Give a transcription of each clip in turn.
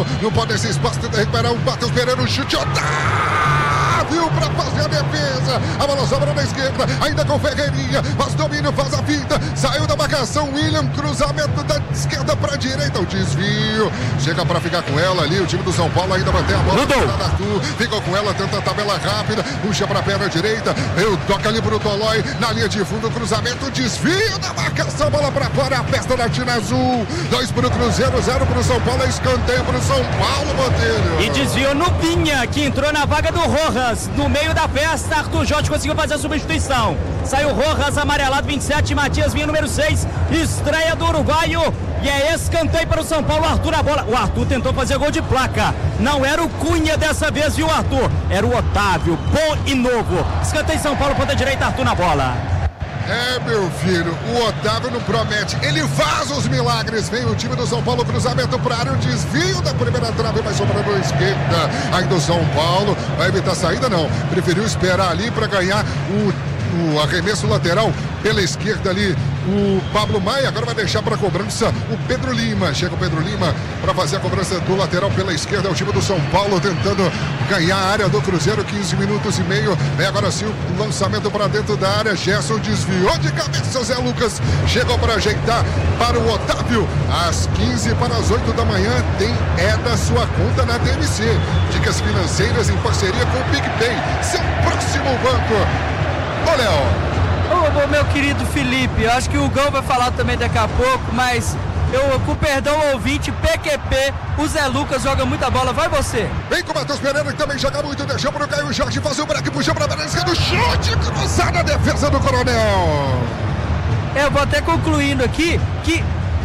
não pode esse espaço, tenta recuperar o Matheus Pereira, o chute, Otávio pra fazer a defesa, a bola sobra na esquerda, ainda com Ferreirinha, faz domínio, faz a finta, saiu da marcação, William, cruzamento da esquerda pra direita, o desvio, chega pra ficar com ela ali, o time do São Paulo ainda mantém a bola, Arthur, ficou com ela, tenta a tabela rápida, puxa pra perna direita, toca ali pro Tolói, na linha de fundo, cruzamento, desvio da marcação, bola pra fora, a festa da Tina Azul, 2 pro Cruzeiro, 0 pro São Paulo, escanteio pro São Paulo, Botelho. E desvio no Pinha, que entrou na vaga do Rojas, no meio da festa, Arthur Jorge conseguiu fazer a substituição, saiu Rojas, amarelado, 27, Matias Vinha, número 6, estreia do uruguaio, e é escanteio para o São Paulo, Arthur na bola, o Arthur tentou fazer gol de placa, não era o Cunha dessa vez, viu, Arthur? Era o Otávio, bom e novo, escanteio São Paulo, ponta direita, Arthur na bola. Meu filho, o Otávio não promete, ele faz os milagres, vem o time do São Paulo, cruzamento para área, o desvio da primeira trave, vai sobrando à esquerda, ainda o São Paulo, vai evitar a saída não, preferiu esperar ali para ganhar o arremesso lateral pela esquerda ali, o Pablo Maia, agora vai deixar para cobrança o Pedro Lima, chega o Pedro Lima para fazer a cobrança do lateral pela esquerda, é o time do São Paulo tentando ganhar a área do Cruzeiro, 15 minutos e meio, vem agora sim o lançamento para dentro da área, Gerson desviou de cabeça, Zé Lucas, chegou para ajeitar para o Otávio, às 15 para as 8 da manhã, tem da sua conta na DMC, dicas financeiras em parceria com o PicPay, seu próximo banco. Ô, Léo. Ô, meu querido Felipe, eu acho que o Gão vai falar também daqui a pouco, mas eu, com perdão ao ouvinte, PQP, o Zé Lucas joga muita bola, vai você. Vem com o Matheus Pereira, que também joga muito, deixou pro Caio Jorge, faz o break, puxou pra Berenska do chute, cruzada a defesa do Coronel. Eu vou até concluindo aqui, que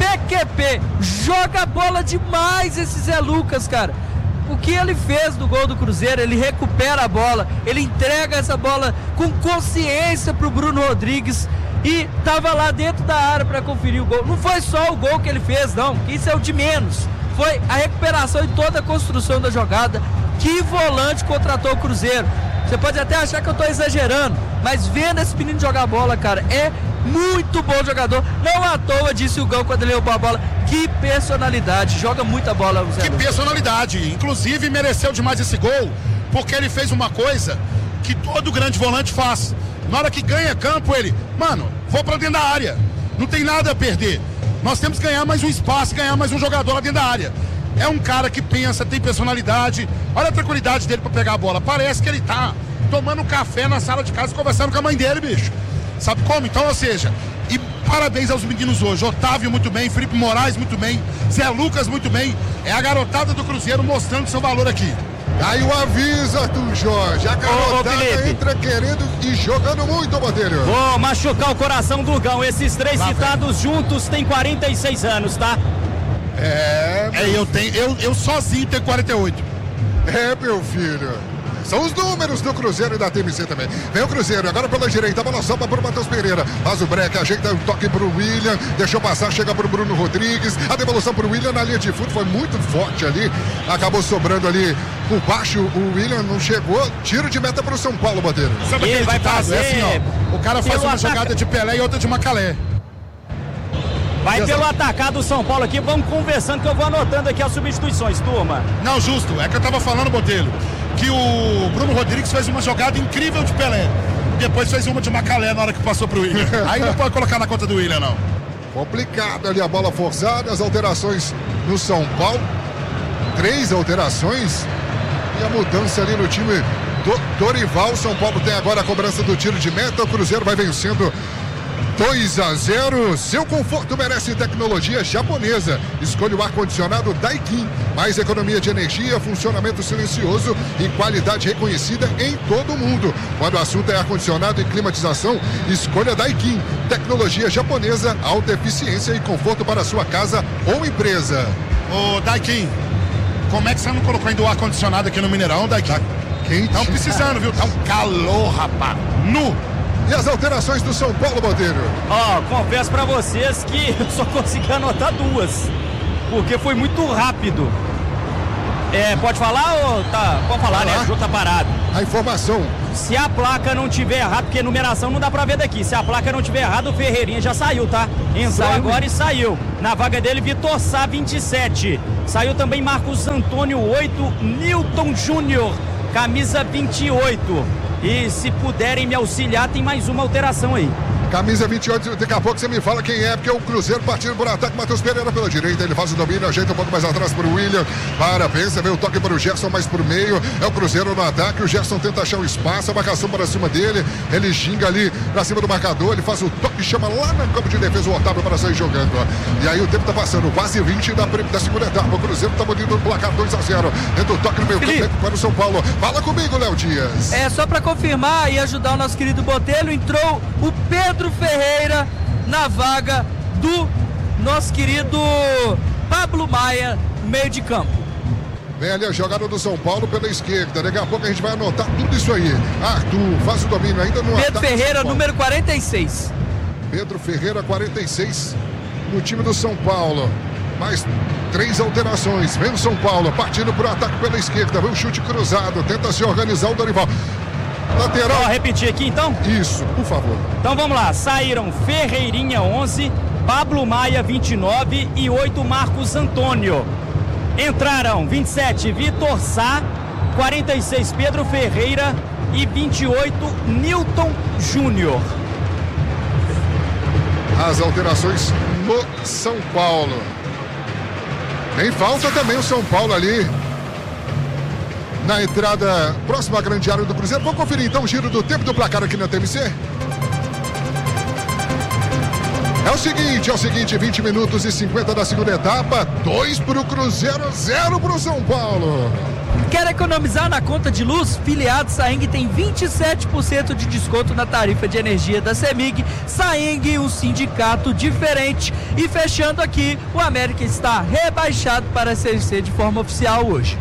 PQP joga bola demais esse Zé Lucas, cara. O que ele fez do gol do Cruzeiro, ele recupera a bola, ele entrega essa bola com consciência pro Bruno Rodrigues e tava lá dentro da área para conferir o gol. Não foi só o gol que ele fez, não, isso é o de menos. Foi a recuperação e toda a construção da jogada. Que volante contratou o Cruzeiro. Você pode até achar que eu tô exagerando, mas vendo esse menino jogar bola, cara, é muito bom jogador. Não à toa, disse o Gão quando ele levou a bola. Que personalidade, joga muita bola o Zé Lucas. Que personalidade, inclusive mereceu demais esse gol, porque ele fez uma coisa que todo grande volante faz. Na hora que ganha campo, ele, mano, vou pra dentro da área, não tem nada a perder. Nós temos que ganhar mais um espaço, ganhar mais um jogador lá dentro da área. É um cara que pensa, tem personalidade. Olha a tranquilidade dele pra pegar a bola. Parece que ele tá tomando café na sala de casa, conversando com a mãe dele, bicho. Sabe como? Então, ou seja, e parabéns aos meninos hoje. Otávio muito bem, Felipe Moraes muito bem, Zé Lucas muito bem. É a garotada do Cruzeiro mostrando seu valor aqui. Aí o aviso, Arthur Jorge. A garotada entra querendo e jogando muito, Botelho. Vou machucar o coração do Gão. Esses três citados juntos têm 46 anos, tá? Eu sozinho tenho 48. Meu filho. São os números do Cruzeiro e da TMC também. Vem o Cruzeiro, agora pela direita, a bola sobra para o Matheus Pereira. Faz o break, ajeita o toque para o William. Deixou passar, chega para o Bruno Rodrigues. A devolução para o William na linha de fundo foi muito forte ali. Acabou sobrando ali por baixo. O William não chegou. Tiro de meta para o São Paulo, Bateiro. Sabe ele vai fazer. É assim, ó, o cara faz uma jogada de Pelé e outra de Macalé. Vai pelo atacar do São Paulo aqui, vamos conversando que eu vou anotando aqui as substituições, turma. Não, justo, é que eu tava falando, Botelho, que o Bruno Rodrigues fez uma jogada incrível de Pelé, depois fez uma de Macalé na hora que passou pro William. Aí não pode colocar na conta do William, não. Complicado ali a bola forçada, as alterações no São Paulo, 3 alterações e a mudança ali no time do Dorival. São Paulo tem agora a cobrança do tiro de meta, o Cruzeiro vai vencendo 2-0, seu conforto merece tecnologia japonesa. Escolha o ar-condicionado Daikin. Mais economia de energia, funcionamento silencioso e qualidade reconhecida em todo o mundo. Quando o assunto é ar-condicionado e climatização, escolha Daikin. Tecnologia japonesa, alta eficiência e conforto para a sua casa ou empresa. Ô, Daikin, como é que você não colocou ainda o ar-condicionado aqui no Mineirão, Daikin? Quente. Estão precisando, viu? Tá um calor, rapaz. Nu! E as alterações do São Paulo, Botelho? Confesso pra vocês que eu só consegui anotar 2, porque foi muito rápido. Pode falar ou tá? Pode falar, né? O jogo tá parado. A informação. Se a placa não tiver errado, porque numeração não dá pra ver daqui. Se a placa não tiver errado, o Ferreirinha já saiu, tá? Entrou agora e saiu. Na vaga dele, Vitor Sá, 27. Saiu também Marcos Antônio, 8. Newton Júnior, camisa 28. E se puderem me auxiliar, tem mais uma alteração aí. Camisa 28, daqui a pouco você me fala quem é, porque é o Cruzeiro partindo por ataque. Matheus Pereira pela direita, ele faz o domínio, ajeita um pouco mais atrás para o William. Pensa, vem o toque para o Gerson mais para o meio. É o Cruzeiro no ataque, o Gerson tenta achar o espaço, a marcação para cima dele. Ele xinga ali para cima do marcador, ele faz o toque, chama lá no campo de defesa o Otávio para sair jogando. E aí o tempo tá passando, quase 20 da segunda etapa. O Cruzeiro tá mudando o placar 2-0. Dentro do toque no meio campo para o São Paulo. Fala comigo, Léo Dias. Só para confirmar e ajudar o nosso querido Botelho, entrou o Pedro Ferreira na vaga do nosso querido Pablo Maia, meio de campo. Vem ali a jogada do São Paulo pela esquerda. Daqui a pouco a gente vai anotar tudo isso aí. Arthur faz o domínio ainda no Pedro Ferreira, número 46. Pedro Ferreira, 46, no time do São Paulo. Mais 3 alterações. Vem o São Paulo partindo para o ataque pela esquerda. Vem o chute cruzado. Tenta se organizar o Dorival. Lateral. Vou repetir aqui então? Isso, por favor. Então vamos lá. Saíram Ferreirinha, 11. Pablo Maia, 29. E 8, Marcos Antônio. Entraram 27, Vitor Sá. 46, Pedro Ferreira. E 28, Newton Júnior. As alterações no São Paulo. Tem falta também o São Paulo ali na entrada próxima à grande área do Cruzeiro. Vamos conferir então o giro do tempo do placar aqui na TMC? É o seguinte, 20 minutos e 50 da segunda etapa, 2 para o Cruzeiro, 0 para o São Paulo. Quer economizar na conta de luz? Filiado Saeng tem 27% de desconto na tarifa de energia da CEMIG. Saeng, um sindicato diferente. E fechando aqui, o América está rebaixado para a Série C de forma oficial hoje.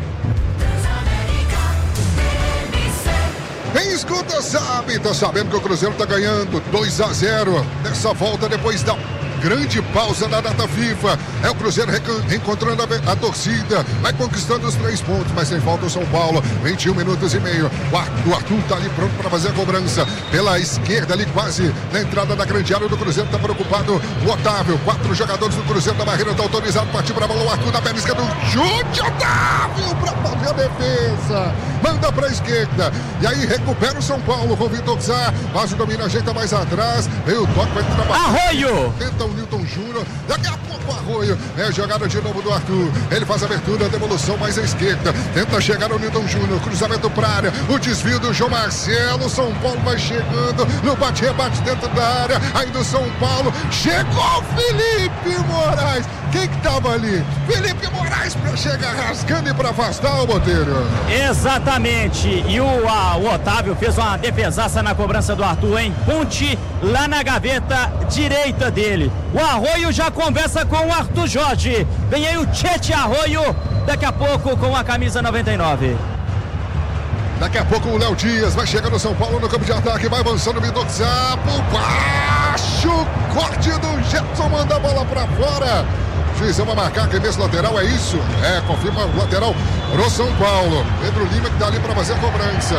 Quem escuta sabe, tá sabendo que o Cruzeiro tá ganhando 2-0 nessa volta depois da grande pausa da data FIFA. É o Cruzeiro reencontrando a torcida, vai conquistando os 3 pontos, mas sem falta o São Paulo. 21 minutos e meio. O Arthur tá ali pronto para fazer a cobrança pela esquerda, ali quase na entrada da grande área do Cruzeiro. Tá preocupado o Otávio. 4 jogadores do Cruzeiro da barreira, tá autorizado, partiu para a bola. O Arthur na perna esquerda, chute, Otávio para fazer a defesa, manda para a esquerda e aí recupera o São Paulo com o Vitor Sá, faz o domínio, ajeita mais atrás, veio o toque, vai trabalhar. Arroio! Tenta o Newton Júnior, daqui a pouco o Arroio, jogada de novo do Arthur, ele faz a abertura, a devolução mais à esquerda, tenta chegar o Newton Júnior, cruzamento para a área, o desvio do João Marcelo, São Paulo vai chegando, no bate-rebate dentro da área, ainda o São Paulo, chegou Felipe Moraes, quem que tava ali? Felipe Moraes para chegar rasgando e para afastar o Botelho. Exatamente, e o Otávio fez uma defesaça na cobrança do Arthur, hein? Ponte lá na gaveta direita dele. O Arroio já conversa com o Arthur Jorge. Vem aí o Tchete Arroio, daqui a pouco com a camisa 99. Daqui a pouco o Léo Dias vai chegar no São Paulo no campo de ataque, vai avançando o Vitor Sá, por baixo, corte do Jetson, manda a bola pra fora. Juizão vai marcar que nesse lateral, é isso? Confirma o lateral pro São Paulo. Pedro Lima que tá ali pra fazer a cobrança.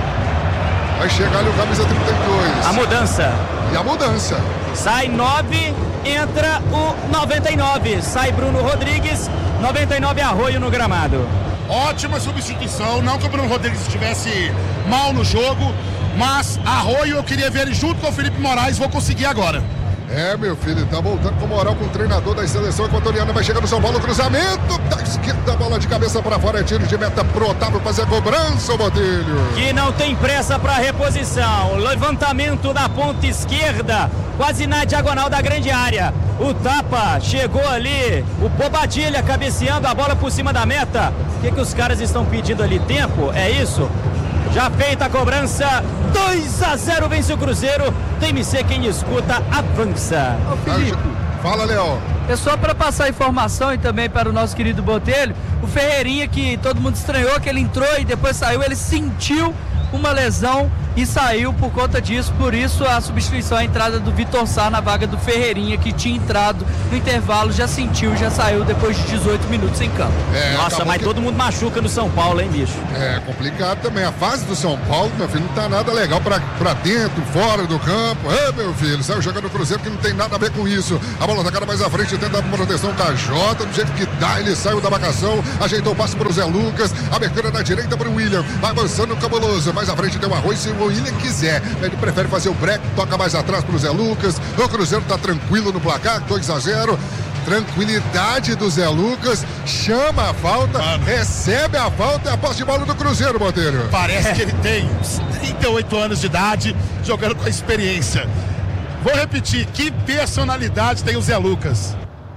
Vai chegar ali o camisa 32. A mudança. E a mudança. Sai 9, entra o 99. Sai Bruno Rodrigues, 99 Arroio no gramado. Ótima substituição, não que o Bruno Rodrigues estivesse mal no jogo, mas Arroio eu queria ver ele junto com o Felipe Moraes, vou conseguir agora. Meu filho, tá voltando com moral com o treinador da seleção equatoriana, vai chegar no São Paulo, cruzamento da esquerda, bola de cabeça para fora, é tiro de meta pro Otávio fazer a cobrança, o Botelho. Que não tem pressa para reposição, levantamento da ponta esquerda, quase na diagonal da grande área. O tapa chegou ali, o Bobadilha cabeceando a bola por cima da meta. O que os caras estão pedindo ali? Tempo? É isso? Já feita a cobrança, 2-0 vence o Cruzeiro. TMC, quem escuta, avança. Ô Felipe, fala, Léo. É só para passar a informação e também para o nosso querido Botelho, o Ferreirinha, que todo mundo estranhou que ele entrou e depois saiu, ele sentiu uma lesão e saiu por conta disso. Por isso a substituição, a entrada do Vitor Sá na vaga do Ferreirinha, que tinha entrado no intervalo, já sentiu, já saiu depois de 18 minutos em campo. Nossa, mas todo mundo machuca no São Paulo, hein, bicho? É complicado também. A fase do São Paulo, meu filho, não tá nada legal pra dentro, fora do campo. Meu filho, saiu jogando o Cruzeiro que não tem nada a ver com isso. A bola tá cada mais à frente, tenta a proteção da Jota, do jeito que dá, ele saiu da marcação, ajeitou o passe pro Zé Lucas, abertura na direita pro William, vai avançando o Cabuloso, mais à frente tem o Arroz, se o William quiser, ele prefere fazer o break, toca mais atrás pro Zé Lucas. O Cruzeiro tá tranquilo no placar, 2-0. Tranquilidade do Zé Lucas, chama a falta, recebe a falta, é a posse de bola do Cruzeiro, Botelho. Parece que ele tem uns 38 anos de idade, jogando com a experiência. Vou repetir, que personalidade tem o Zé Lucas.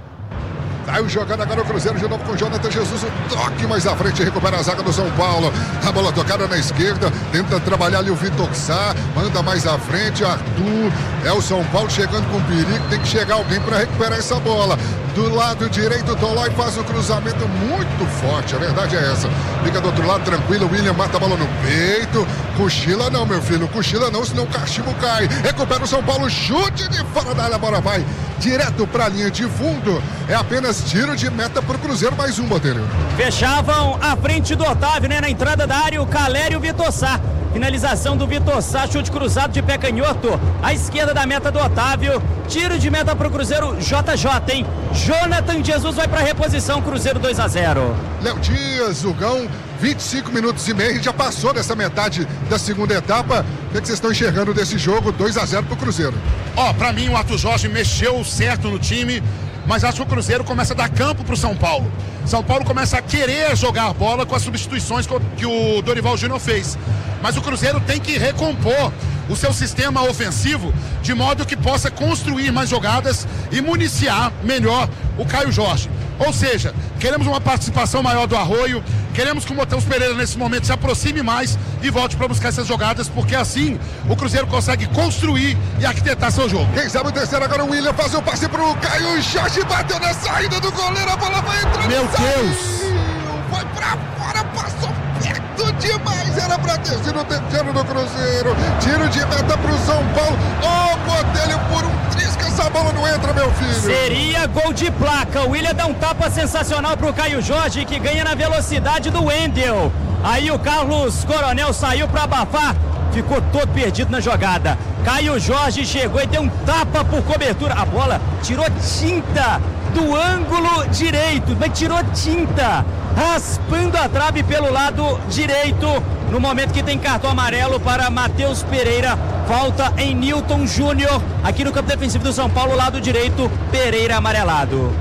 Saiu jogando agora o Cruzeiro de novo com o Jonathan Jesus, um toque mais à frente, recupera a zaga do São Paulo, a bola tocada na esquerda, tenta trabalhar ali o Vitor Sá, manda mais à frente, Arthur, é o São Paulo chegando com perigo, tem que chegar alguém para recuperar essa bola. Do lado direito, Tolói faz um cruzamento muito forte, a verdade é essa. Fica do outro lado tranquilo, o William mata a bola no peito. Cochila não, meu filho, cochila não, senão o cachimbo cai. Recupera o São Paulo, chute de fora da área, a bola vai direto para a linha de fundo. É apenas tiro de meta pro Cruzeiro, mais um, Botelho. Fechavam à frente do Otávio, né? Na entrada da área, o Calério e o Vitor Sá. Finalização do Vitor Sá, chute cruzado de pé canhoto, à esquerda da meta do Otávio. Tiro de meta pro Cruzeiro, JJ, hein? Jonathan Jesus vai pra reposição, Cruzeiro 2-0. Léo Dias, Zugão, 25 minutos e meio, já passou dessa metade da segunda etapa. O que vocês estão enxergando desse jogo? 2-0 pro Cruzeiro. Pra mim o Arthur Jorge mexeu certo no time, mas acho que o Cruzeiro começa a dar campo pro São Paulo. São Paulo começa a querer jogar bola com as substituições que o Dorival Júnior fez. Mas o Cruzeiro tem que recompor o seu sistema ofensivo de modo que possa construir mais jogadas e municiar melhor o Caio Jorge. Ou seja, queremos uma participação maior do Arroio, queremos que o Matheus Pereira nesse momento se aproxime mais e volte para buscar essas jogadas, porque assim o Cruzeiro consegue construir e arquitetar seu jogo. Quem sabe o terceiro agora, o William faz o passe pro Caio Jorge, bateu na saída do goleiro, a bola vai entrando. Meu Deus! Foi pra fora, passou perto demais, era pra ter sido o terceiro do Cruzeiro. Tiro de meta pro São Paulo. Botelho por um trisca, essa bola não entra, meu filho. Seria gol de placa. O William dá um tapa sensacional pro Caio Jorge, que ganha na velocidade do Wendel. Aí o Carlos Coronel saiu pra abafar, ficou todo perdido na jogada. Caio Jorge chegou e deu um tapa por cobertura. A bola tirou tinta do ângulo direito, mas tirou tinta, raspando a trave pelo lado direito, no momento que tem cartão amarelo para Matheus Pereira. Falta em Newton Júnior, aqui no campo defensivo do São Paulo, lado direito, Pereira amarelado.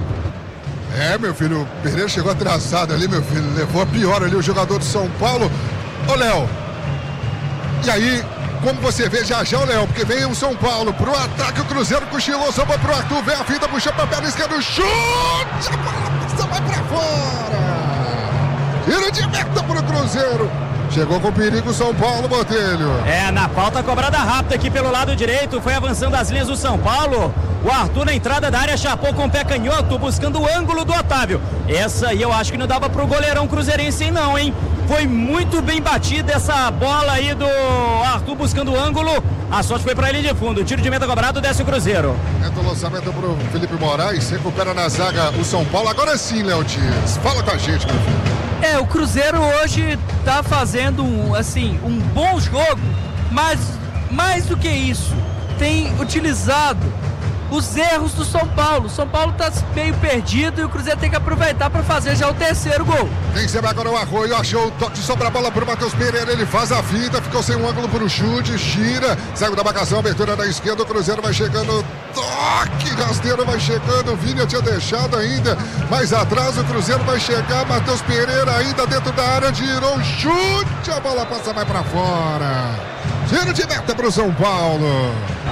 Meu filho, o Pereira chegou atrasado ali, meu filho, levou a pior ali o jogador do São Paulo. Ô, Léo, e aí, como você vê já, Léo, porque vem o São Paulo pro ataque, o Cruzeiro cochilou, sobrou pro Arthur, vem a fita, puxou pra perna esquerda, chute, a bola passa, vai pra fora. Tiro de meta pro Cruzeiro. Chegou com perigo o São Paulo, Botelho. Na falta cobrada rápida aqui pelo lado direito, foi avançando as linhas do São Paulo. O Arthur na entrada da área chapou com o pé canhoto, buscando o ângulo do Otávio. Essa aí eu acho que não dava pro goleirão cruzeirense não, hein? Foi muito bem batida essa bola aí do Arthur buscando o ângulo. A sorte foi pra ele de fundo. Tiro de meta cobrado, desce o Cruzeiro. Entra o lançamento pro Felipe Moraes, recupera na zaga o São Paulo. Agora sim, Léo Dias, fala com a gente, meu filho. O Cruzeiro hoje tá fazendo um bom jogo, mas mais do que isso, tem utilizado os erros do São Paulo. O São Paulo tá meio perdido e o Cruzeiro tem que aproveitar para fazer já o terceiro gol. Quem sabe agora o Arroio, achou o toque, sobra a bola pro Matheus Pereira, ele faz a fita, ficou sem um ângulo pro chute, gira, saiu da marcação, abertura da esquerda, o Cruzeiro vai chegando, toque, rasteiro vai chegando, o Vini tinha deixado ainda, mais atrás o Cruzeiro vai chegar, Matheus Pereira ainda dentro da área, girou, chute, a bola passa mais pra fora. Tiro de meta pro São Paulo.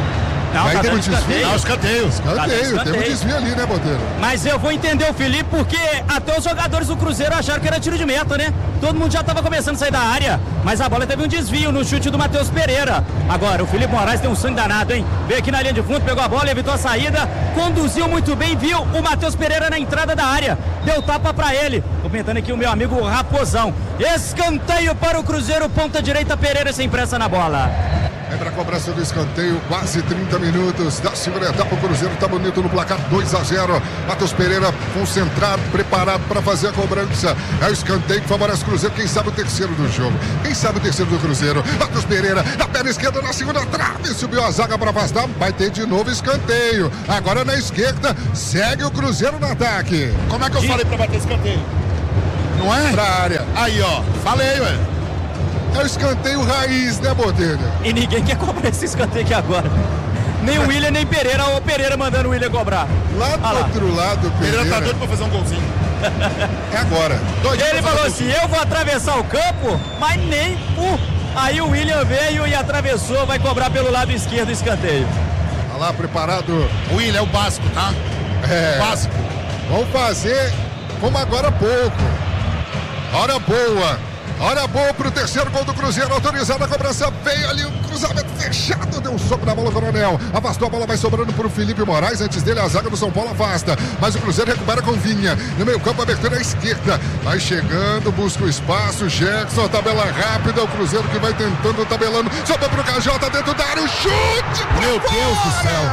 Não, Vai tá ter um dando desvio. escanteio. Não, escanteio. Escanteio, tem um desvio ali, né, Botelho? Mas eu vou entender o Felipe porque até os jogadores do Cruzeiro acharam que era tiro de meta, né? Todo mundo já estava começando a sair da área, mas a bola teve um desvio no chute do Matheus Pereira. Agora, o Felipe Moraes tem um sangue danado, hein? Veio aqui na linha de fundo, pegou a bola, evitou a saída, conduziu muito bem, viu o Matheus Pereira na entrada da área, deu tapa pra ele. Comentando aqui o meu amigo Raposão. Escanteio para o Cruzeiro, ponta direita, Pereira sem pressa na bola. É para a cobrança do escanteio, quase 30 minutos da segunda etapa. O Cruzeiro está bonito no placar 2-0. Matheus Pereira concentrado, preparado para fazer a cobrança. É o escanteio que favorece o Cruzeiro. Quem sabe o terceiro do jogo? Quem sabe o terceiro do Cruzeiro? Matheus Pereira na perna esquerda, na segunda trave. Subiu a zaga para afastar. Vai ter de novo escanteio. Agora na esquerda, segue o Cruzeiro no ataque. Como é que eu falei para bater escanteio? Não é? Pra área. Aí, ó. Falei, ué. É o escanteio raiz, né, Botelho? E ninguém quer cobrar esse escanteio aqui agora. Nem o William, nem Pereira. O Pereira mandando o William cobrar. Lá do outro lado, Pereira tá doido pra fazer um golzinho. É agora. Ele falou assim, eu vou atravessar o campo, mas nem por... Aí o William veio e atravessou, vai cobrar pelo lado esquerdo o escanteio. Tá lá, preparado. O William é o básico, tá? É. Básico. Vamos fazer como agora há pouco. Hora boa. Hora boa pro terceiro gol do Cruzeiro, autorizada a cobrança, veio ali um cruzamento fechado, deu um soco na bola, o Coronel, afastou a bola, vai sobrando pro Felipe Moraes, antes dele a zaga do São Paulo afasta, mas o Cruzeiro recupera com Vinha, no meio campo, abertura à esquerda, vai chegando, busca o espaço, Jackson, tabela rápida, o Cruzeiro que vai tentando, tabelando, sobe pro KJ dentro da área, o chute! Meu Deus do céu!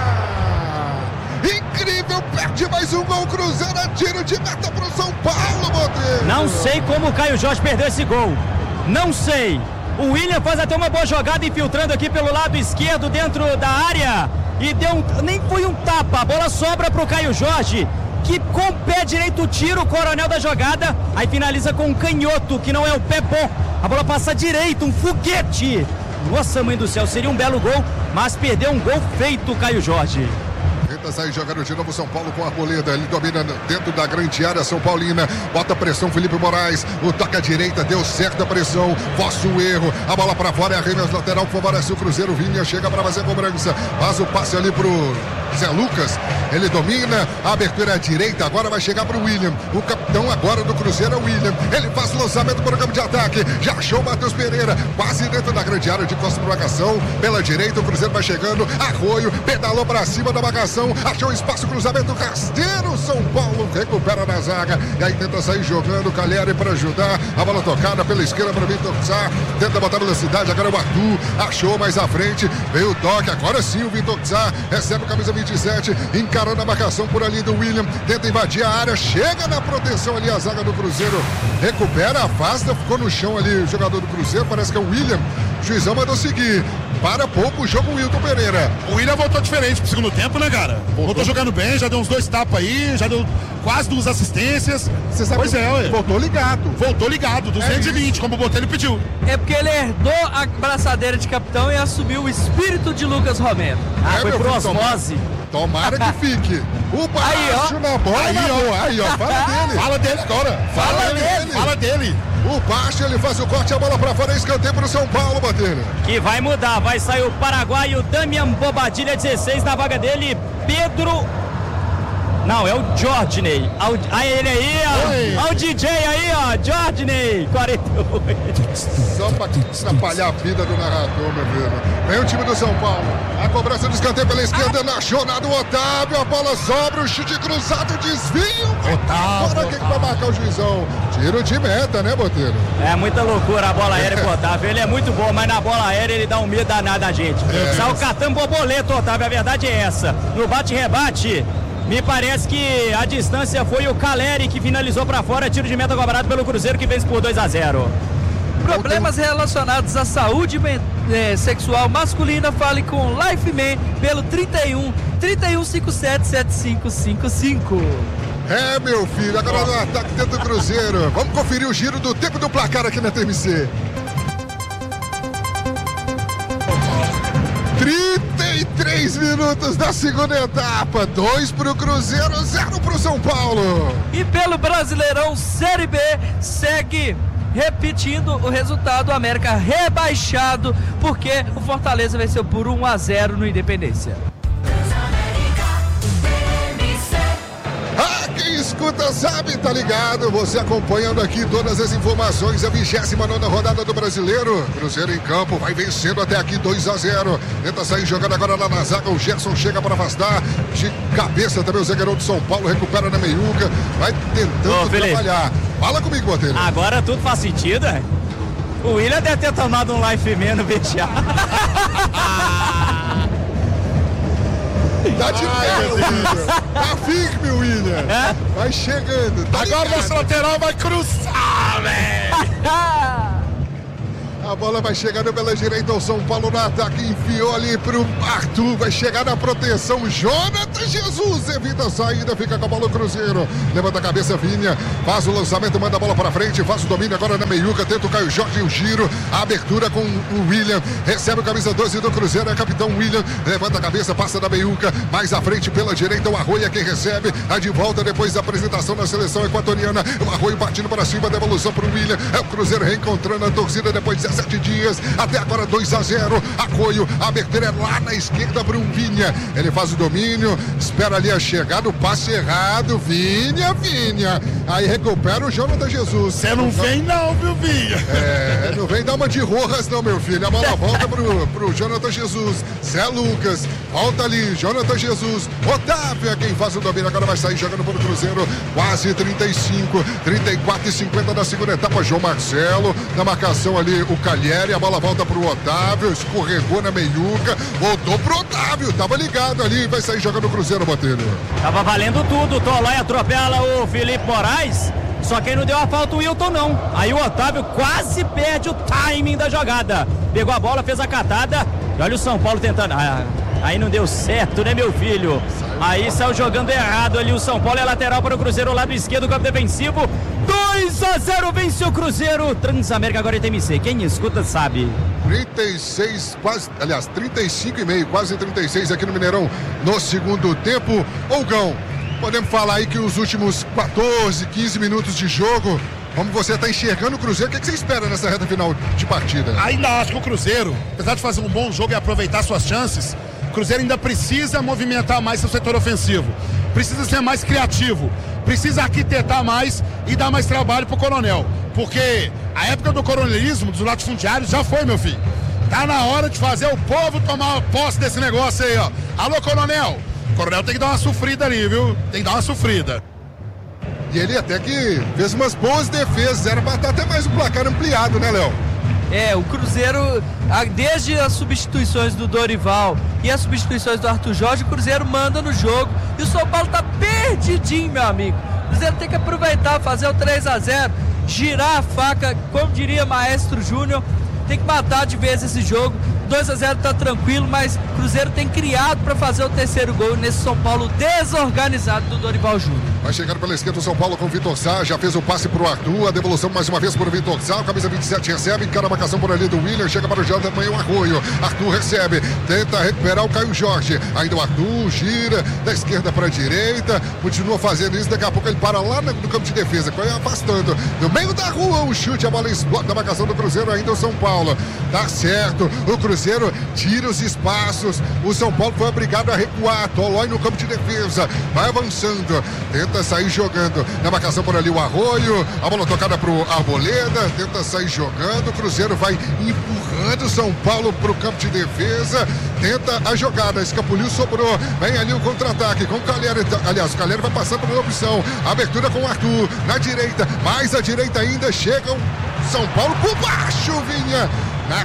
Incrível, perde mais um gol, Cruzeiro, é tiro de meta pro São Paulo, Botelho. Não sei como o Caio Jorge perdeu esse gol. Não sei. O William faz até uma boa jogada infiltrando aqui pelo lado esquerdo dentro da área. E deu nem foi um tapa, a bola sobra pro Caio Jorge, que com o pé direito tira o Coronel da jogada. Aí finaliza com um canhoto, que não é o pé bom. A bola passa direito, um foguete. Nossa, mãe do céu, seria um belo gol, mas perdeu um gol feito o Caio Jorge. Tenta sair jogando de novo São Paulo com a Arboleda. Ele domina dentro da grande área São Paulina. Bota a pressão Felipe Moraes. O toque à direita, deu certo a pressão. Força o erro. A bola para fora é arremesso lateral. Favorece o Cruzeiro. Vinha chega para fazer a cobrança. Faz o passe ali pro Zé Lucas. Ele domina. A abertura é à direita. Agora vai chegar pro William. O capitão agora do Cruzeiro é o William. Ele faz o lançamento para o campo de ataque. Já achou o Matheus Pereira. Quase dentro da grande área de costa para marcação. Pela direita o Cruzeiro vai chegando. Arroio. Pedalou para cima da marcação. Achou espaço, cruzamento, rasteiro, São Paulo recupera na zaga, e aí tenta sair jogando, Calheri para ajudar, a bola tocada pela esquerda para Vitor Xá, tenta botar velocidade, agora o Arthur, achou mais à frente, veio o toque, agora sim o Vitor Xá, recebe o camisa 27, encarando a marcação por ali do William, tenta invadir a área, chega na proteção ali a zaga do Cruzeiro, recupera, afasta, ficou no chão ali o jogador do Cruzeiro, parece que é o William, o juizão mandou seguir. Para pouco o jogo, Wilton Pereira. O William voltou diferente pro segundo tempo, né, cara? Voltou jogando bem, já deu uns 2 tapas aí, já deu quase 2 assistências. Você sabe, pois é, ué. voltou ligado. Voltou ligado, 220, como o Botelho pediu. É porque ele herdou a braçadeira de capitão e assumiu o espírito de Lucas Romero. Foi meu por filho, osmose. Tomara que fique. O baixo na bola. Aí, ó. Fala dele. Fala dele agora. Fala dele. O baixo, ele faz o corte, a bola pra fora, escanteio pro São Paulo, Botelho. Que vai mudar, vai sair o paraguaio Damian Bobadilha, 16, na vaga dele, Pedro... Não, é o Jordney. Aí ele aí, ó. Olha o DJ aí, ó. Jordney, 48. Só pra atrapalhar a vida do narrador, meu filho. Vem o time do São Paulo. A cobrança do escanteio pela esquerda, na jornada do Otávio. A bola sobra, o chute cruzado, desvio. Otávio. Agora quem vai marcar o juizão? Tiro de meta, né, Botelho? É muita loucura a bola aérea com o Otávio. Ele é muito bom, mas na bola aérea ele dá um medo danado a gente. Saiu catando borboleta, Otávio. A verdade é essa. No bate-rebate, me parece que a distância foi o Calheri que finalizou para fora, tiro de meta cobrado pelo Cruzeiro, que vence por 2-0. Problemas relacionados à saúde sexual masculina, fale com Life Man pelo 3157 7555. É, meu filho, agora no ataque dentro do Cruzeiro. Vamos conferir o giro do tempo do placar aqui na TMC. 33 minutos da segunda etapa, 2 pro Cruzeiro, 0 pro São Paulo. E pelo Brasileirão Série B, segue repetindo o resultado, o América rebaixado, porque o Fortaleza venceu por 1-0 no Independência. escuta sabe, tá ligado? Você acompanhando aqui todas as informações. A 29ª rodada do Brasileiro. Cruzeiro em campo, vai vencendo até aqui 2-0. Tenta sair jogando agora lá na zaga. O Gerson chega para afastar. De cabeça também o zagueirão de São Paulo. Recupera na meiuca. Vai tentando trabalhar. Fala comigo, Botelho. Agora tudo faz sentido, né? O William deve ter tomado um Life Man no vestiário. Tá de pé, William. Tá firme, William. É? Vai chegando. Tá Agora ligado. nosso lateral vai cruzar, velho. A bola vai chegando pela direita, o São Paulo no ataque, enfiou ali pro Arthur, vai chegar na proteção, Jonathan Jesus evita a saída, fica com a bola o Cruzeiro, levanta a cabeça, Vinha, faz o lançamento, manda a bola para frente, faz o domínio agora na meiuca, tenta o Caio Jorge, o giro, a abertura com o William, recebe o camisa 12 do Cruzeiro, é capitão William, levanta a cabeça, passa da meiuca, mais à frente pela direita, o Arroio é quem recebe, a de volta depois da apresentação na seleção equatoriana, o Arroio partindo para cima, devolução pro William, é o Cruzeiro reencontrando a torcida depois de 17 dias, até agora 2-0, Arroio, a abertura é lá na esquerda para um Vinha, ele faz o domínio, espera ali a chegada, o passe errado, Vinha, aí recupera o Jonathan Jesus. Você não vem não, viu, Vinha? Não vem dar uma de Rojas não, meu filho, a bola volta pro Jonathan Jesus, Zé Lucas, volta ali, Jonathan Jesus, Otávio é quem faz o domínio, agora vai sair jogando para o Cruzeiro, quase 35, 34:50 da segunda etapa, João Marcelo, na marcação ali, o Calheri, a bola volta pro Otávio, escorregou na meiuca, voltou pro Otávio, tava ligado ali, vai sair jogando o Cruzeiro, Botelho. Tava valendo tudo, o Tolói atropela o Felipe Moraes, só quem não deu a falta o Wilton não. Aí o Otávio quase perde o timing da jogada. Pegou a bola, fez a catada, e olha o São Paulo tentando. Aí não deu certo, né, meu filho? Aí saiu jogando errado ali o São Paulo, é lateral para o Cruzeiro, lado esquerdo, campo defensivo. 2-0 vence o Cruzeiro. Transamérica agora é TMC. Quem escuta sabe. 36, quase, aliás, 35,5, quase 36 aqui no Mineirão no segundo tempo. Olgão, podemos falar aí que os últimos 14, 15 minutos de jogo, como você está enxergando o Cruzeiro, o que você espera nessa reta final de partida? Ainda acho que o Cruzeiro, apesar de fazer um bom jogo e aproveitar suas chances, o Cruzeiro ainda precisa movimentar mais seu setor ofensivo, precisa ser mais criativo, precisa arquitetar mais e dar mais trabalho pro Coronel, porque a época do coronelismo, dos latifundiários já foi, meu filho. Tá na hora de fazer o povo tomar posse desse negócio aí, ó. Alô, Coronel! O Coronel tem que dar uma sofrida ali, viu? Tem que dar uma sofrida. E ele até que fez umas boas defesas, era pra estar até mais um placar ampliado, né, Léo? O Cruzeiro, desde as substituições do Dorival e as substituições do Arthur Jorge, o Cruzeiro manda no jogo e o São Paulo tá perdidinho, meu amigo. O Cruzeiro tem que aproveitar, fazer o 3-0, girar a faca, como diria Maestro Júnior, tem que matar de vez esse jogo. 2-0 tá tranquilo, mas o Cruzeiro tem criado para fazer o terceiro gol nesse São Paulo desorganizado do Dorival Júnior. Vai chegando pela esquerda o São Paulo com o Vitor Sá, já fez o passe pro Arthur, a devolução mais uma vez pro Vitor Sá, o camisa 27 recebe, encara a marcação por ali do William, chega para o Jota, amanhã o Arroio, Arthur recebe, tenta recuperar o Caio Jorge, ainda o Arthur gira da esquerda para a direita, continua fazendo isso, daqui a pouco ele para lá no campo de defesa, vai afastando, do meio da rua o chute, a bola explode da marcação do Cruzeiro, ainda o São Paulo, tá certo, o Cruzeiro tira os espaços, o São Paulo foi obrigado a recuar, Tolói no campo de defesa, vai avançando, tenta sair jogando, na marcação por ali o Arroio, a bola tocada pro Arboleda, tenta sair jogando, o Cruzeiro vai empurrando o São Paulo pro campo de defesa, tenta a jogada, escapuliu, sobrou, vem ali o contra-ataque com o Calheri, aliás, o Calheri vai passando pela opção, abertura com o Arthur, na direita, mais à direita ainda, chega o São Paulo por baixo, Vinha, na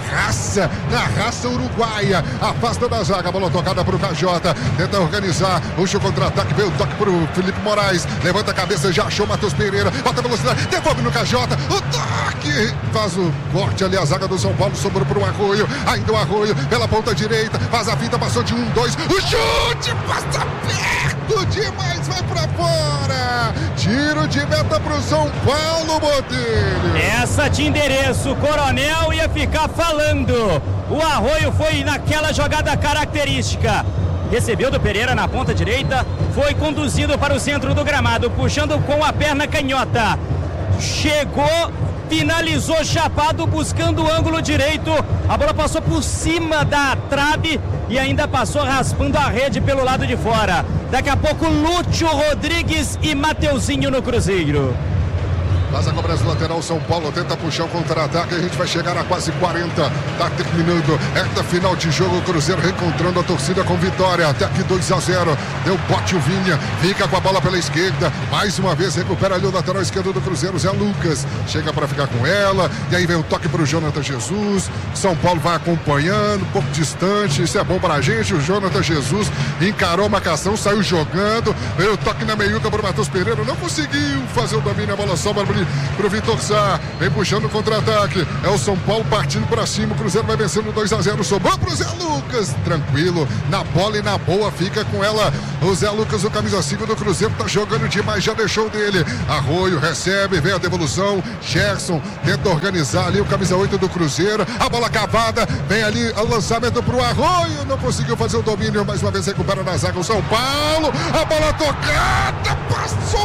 raça uruguaia, afasta da zaga, a bola tocada pro KJ, tenta organizar, puxa o contra-ataque, veio o toque pro Felipe Moraes, levanta a cabeça, já achou Matheus Pereira, bota velocidade, devolve no KJ, o toque, faz o corte ali, a zaga do São Paulo, sobrou pro Arroio, ainda o Arroio, pela ponta direita, faz a fita, passou de 1-2, o chute, passa perto demais, vai pra fora, tiro de meta pro São Paulo, Botelho. Essa de endereço, o Coronel ia ficar falando. O Arroio foi naquela jogada característica. Recebeu do Pereira na ponta direita, foi conduzido para o centro do gramado, puxando com a perna canhota. Chegou, finalizou chapado, buscando o ângulo direito. A bola passou por cima da trave e ainda passou raspando a rede pelo lado de fora. Daqui a pouco, Lúcio Rodrigues e Mateuzinho no Cruzeiro. Faz a cobrança lateral, São Paulo tenta puxar o contra-ataque, a gente vai chegar a quase 40, tá terminando, reta final de jogo, o Cruzeiro reencontrando a torcida com vitória, até aqui 2-0, deu bote o Vinha, fica com a bola pela esquerda, mais uma vez recupera ali o lateral esquerdo do Cruzeiro, Zé Lucas, chega para ficar com ela, e aí vem o toque pro Jonathan Jesus, São Paulo vai acompanhando, um pouco distante, isso é bom pra gente, o Jonathan Jesus encarou a marcação, saiu jogando, veio o toque na meiuca pro Matheus Pereira, não conseguiu fazer o domínio, a bola sobra pro Vitor Sá, vem puxando o contra-ataque, é o São Paulo partindo pra cima, o Cruzeiro vai vencendo 2-0, sobrou pro Zé Lucas, tranquilo, na bola e na boa, fica com ela o Zé Lucas, o camisa 5 do Cruzeiro, tá jogando demais, já deixou dele, Arroio recebe, vem a devolução, Gerson tenta organizar ali o camisa 8 do Cruzeiro, a bola cavada, vem ali o lançamento pro Arroio, não conseguiu fazer o domínio, mais uma vez recupera na zaga o São Paulo, a bola tocada, passou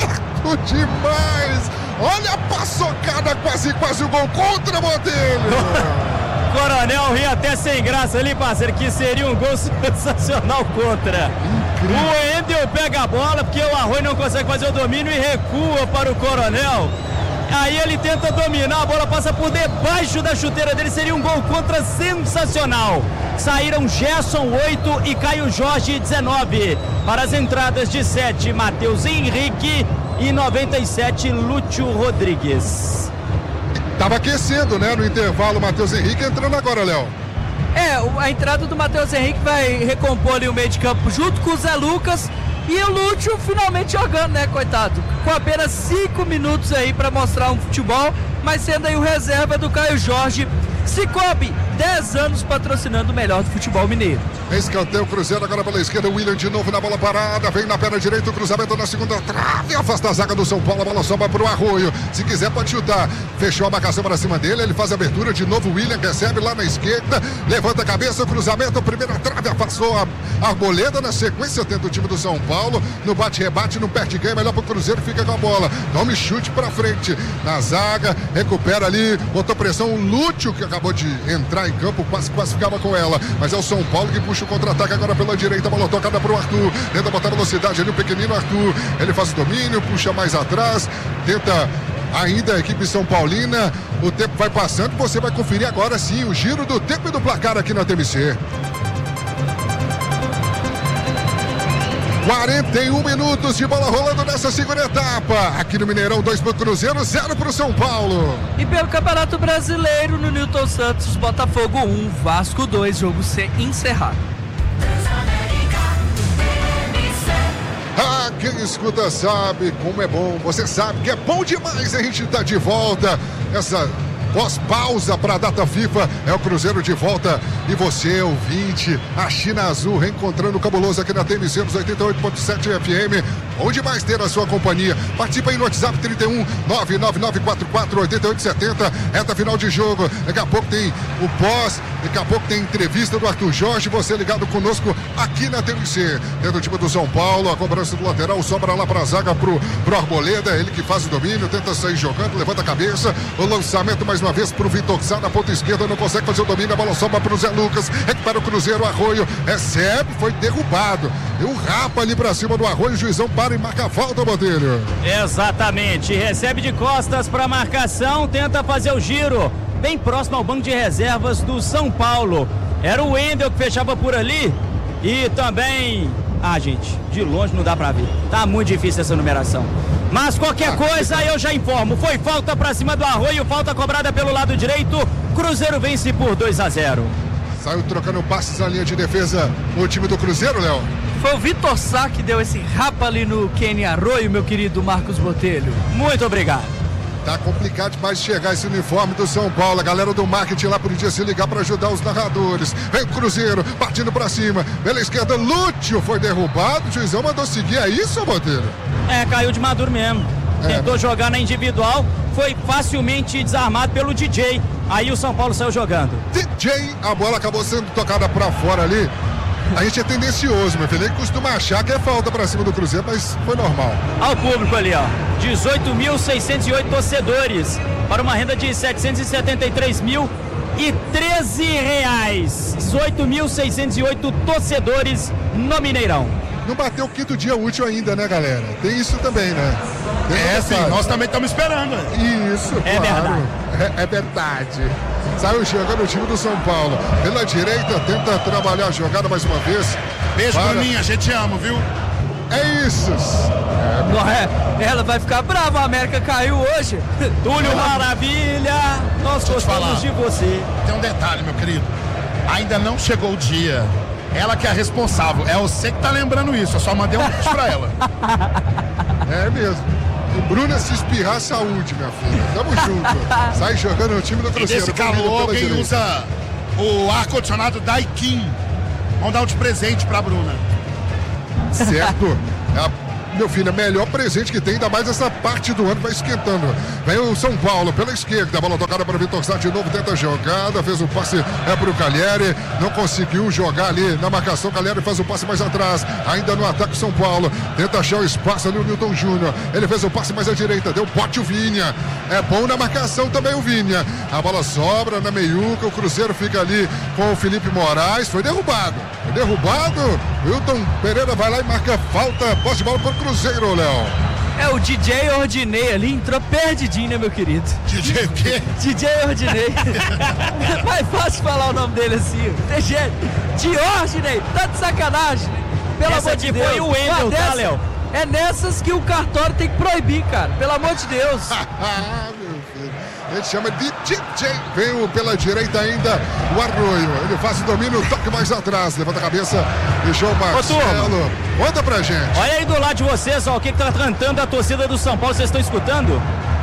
demais, olha a paçocada, quase o gol contra, Botelho. Coronel ri até sem graça ali, parceiro, que seria um gol sensacional contra. Incrível. O Wendel pega a bola porque o Arroio não consegue fazer o domínio e recua para o Coronel. Aí ele tenta dominar, a bola passa por debaixo da chuteira dele, seria um gol contra sensacional. Saíram Gerson 8 e Caio Jorge 19. Para as entradas de 7, Matheus Henrique e 97, Lúcio Rodrigues. Tava aquecendo, né, no intervalo, Matheus Henrique entrando agora, Léo. A entrada do Matheus Henrique vai recompor ali o meio de campo junto com o Zé Lucas. E o Lúcio finalmente jogando, né, coitado? Com apenas 5 minutos aí para mostrar um futebol, mas sendo aí o reserva do Caio Jorge. Cicobi, 10 anos patrocinando o melhor do futebol mineiro. Escanteio, Cruzeiro agora pela esquerda, o William de novo na bola parada, vem na perna direita, o cruzamento na segunda trave, afasta a zaga do São Paulo, a bola sobra pro Arroio, se quiser pode chutar, fechou a marcação para cima dele, ele faz a abertura, de novo o William recebe lá na esquerda, levanta a cabeça, o cruzamento, primeira trave, afastou a Arboleda, na sequência tenta o time do São Paulo, no bate-rebate, no perde-ganha, melhor pro Cruzeiro, fica com a bola, tome chute pra frente, na zaga, recupera ali, botou pressão, o Lúcio que acabou de entrar em campo, quase ficava com ela, mas é o São Paulo que puxa o contra-ataque agora pela direita, bola tocada pro Arthur, tenta botar velocidade ali, o pequenino Arthur, ele faz o domínio, puxa mais atrás, tenta ainda a equipe São Paulina, o tempo vai passando, você vai conferir agora sim o giro do tempo e do placar aqui na TMC. 41 minutos de bola rolando nessa segunda etapa. Aqui no Mineirão, 2 pro Cruzeiro, 0 pro São Paulo. E pelo Campeonato Brasileiro, no Newton Santos, Botafogo 1, Vasco 2, jogo encerrado. Ah, quem escuta sabe como é bom. Você sabe que é bom demais a gente tá de volta. Essa pós-pausa para a data FIFA, é o Cruzeiro de volta. E você, ouvinte, a China Azul reencontrando o cabuloso aqui na TMC nos 88.7 FM. Bom demais ter a sua companhia. Participa aí no WhatsApp 31 99944 8870. Reta final de jogo. Daqui a pouco tem o pós, daqui a pouco tem entrevista do Arthur Jorge. Você ligado conosco aqui na TMC. Dentro do time do São Paulo, a cobrança do lateral sobra lá para a zaga pro Arboleda. Ele que faz o domínio, tenta sair jogando, levanta a cabeça. O lançamento mais uma vez pro Vitor Sá na ponta esquerda, não consegue fazer o domínio, a bola sobra pro Zé Lucas, recupera o Cruzeiro, Arroio recebe, foi derrubado, deu um rapa ali pra cima do Arroio, o juizão para e marca a falta, Botelho. Exatamente, recebe de costas pra marcação, tenta fazer o giro, bem próximo ao banco de reservas do São Paulo, era o Wendel que fechava por ali e também, gente, de longe não dá pra ver, tá muito difícil essa numeração. Mas qualquer coisa eu já informo. Foi falta pra cima do Arroio, falta cobrada pelo lado direito. Cruzeiro vence por 2-0. Saiu trocando passes na linha de defesa o time do Cruzeiro, Léo. Foi o Vitor Sá que deu esse rapa ali no Kenny Arroio, meu querido Marcos Botelho. Muito obrigado. Tá complicado demais chegar esse uniforme do São Paulo. A galera do marketing lá podia se ligar para ajudar os narradores. Vem o Cruzeiro, partindo para cima. Pela esquerda, Lúcio foi derrubado. O juizão mandou seguir. É isso, Botelho? Caiu de maduro mesmo. Tentou jogar na individual. Foi facilmente desarmado pelo DJ. Aí o São Paulo saiu jogando. DJ, a bola acabou sendo tocada para fora ali. A gente é tendencioso, meu filho. Ele costuma achar que é falta pra cima do Cruzeiro, mas foi normal. Ao público ali, ó. 18.608 torcedores. para uma renda de R$ 773.013. 18.608 torcedores no Mineirão. Não bateu o 5º dia útil ainda, né, galera? Tem isso também, né? Sim, nós também estamos esperando. Isso, é claro. verdade. É verdade. Saiu chegando o time do São Paulo. Pela direita, tenta trabalhar a jogada mais uma vez. Beijo, Bruninha, a gente ama, viu? É isso. Ela vai ficar brava, a América caiu hoje. Túlio Maravilha, nós gostamos de você. Tem um detalhe, meu querido. Ainda não chegou o dia. Ela que é a responsável. É você que tá lembrando isso. Eu só mandei um vídeo pra ela. É mesmo. E Bruna, se espirrar, saúde, minha filha. Tamo junto. Sai jogando o time do Cruzeiro. Esse calor, alguém usa o ar-condicionado Daikin. Vamos dar um de presente pra Bruna. Certo. Meu filho, é o melhor presente que tem, ainda mais essa parte do ano vai esquentando. Vem o São Paulo pela esquerda, a bola tocada para o Vitor Sá de novo, tenta a jogada, fez o passe para o Calheri, não conseguiu jogar ali na marcação, Calheri faz o passe mais atrás, ainda no ataque São Paulo, tenta achar o espaço ali o Newton Júnior, ele fez o passe mais à direita, deu bote o Vinha, é bom na marcação também o Vinha, a bola sobra na meiuca, o Cruzeiro fica ali com o Felipe Moraes, foi derrubado, Wilton Pereira vai lá e marca falta, posse de bola para o Cruzeiro, Léo. É o DJ Ordinei ali, entrou perdidinho, né, meu querido? DJ o quê? DJ Ordinei. É mais fácil falar o nome dele assim. Tem jeito. Ordinei, tá de sacanagem. Pelo Essa amor de Deus. foi o Wendel, tá, Léo? É nessas que o cartório tem que proibir, cara. Pelo amor de Deus. Meu filho. Ele chama de DJ. Veio pela direita ainda o Arroio. Ele faz o domínio, toque mais atrás. Levanta a cabeça, deixou o Marcelo. Conta pra gente. Olha aí do lado de vocês, ó, o que tá cantando a torcida do São Paulo. Vocês estão escutando?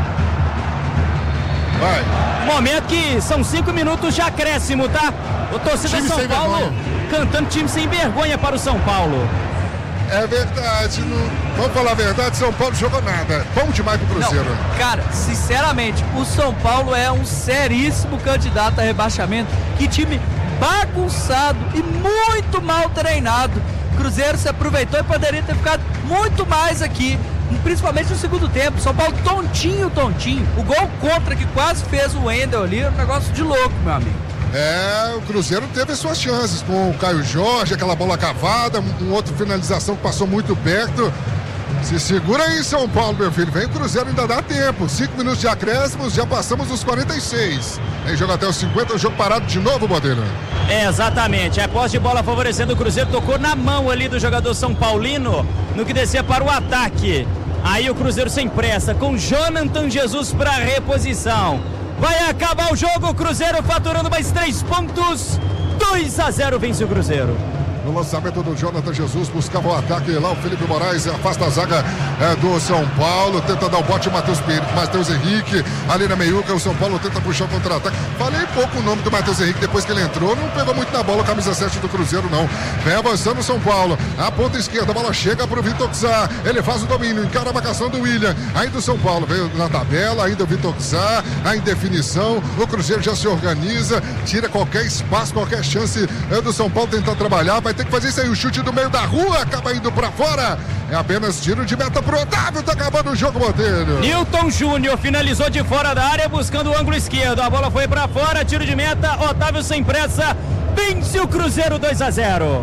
Vai. Momento que são 5 minutos de acréscimo, tá? O torcida de São Paulo cantando time sem vergonha para o São Paulo. É verdade, vamos falar a verdade, São Paulo jogou nada. Bom demais pro Cruzeiro. Não, cara, sinceramente, o São Paulo é um seríssimo candidato a rebaixamento. Que time bagunçado e muito mal treinado. O Cruzeiro se aproveitou e poderia ter ficado muito mais aqui, principalmente no segundo tempo. São Paulo tontinho. O gol contra que quase fez o Wendel ali é um negócio de louco, meu amigo. O Cruzeiro teve suas chances com o Caio Jorge, aquela bola cavada, outra finalização que passou muito perto. Se segura aí, São Paulo, meu filho. Vem o Cruzeiro, ainda dá tempo. 5 minutos de acréscimos, já passamos dos 46. Aí joga até os 50, o jogo parado de novo, Bodeira. Exatamente. A posse de bola favorecendo o Cruzeiro, tocou na mão ali do jogador São Paulino, no que descia para o ataque. Aí o Cruzeiro sem pressa, com Jonathan Jesus para reposição. Vai acabar o jogo, o Cruzeiro faturando mais 3 pontos. 2-0 vence o Cruzeiro. No lançamento do Jonathan Jesus, buscava o ataque lá, o Felipe Moraes afasta a zaga do São Paulo, tenta dar o bote, Matheus Henrique, ali na meiuca, o São Paulo tenta puxar o contra-ataque. Falei pouco o nome do Matheus Henrique depois que ele entrou, não pegou muito na bola, camisa 7 do Cruzeiro não. Vem avançando o São Paulo, a ponta esquerda, a bola chega para o Vitor Xá, ele faz o domínio, encara a marcação do William, ainda o São Paulo veio na tabela, ainda o Vitor Xá, a indefinição, o Cruzeiro já se organiza, tira qualquer espaço, qualquer chance do São Paulo tentar trabalhar, vai ter que fazer isso aí, o chute do meio da rua, acaba indo pra fora, é apenas tiro de meta pro Otávio, tá acabando o jogo, Botelho. Newton Júnior finalizou de fora da área, buscando o ângulo esquerdo, a bola foi pra fora, tiro de meta, Otávio sem pressa, vence o Cruzeiro 2-0.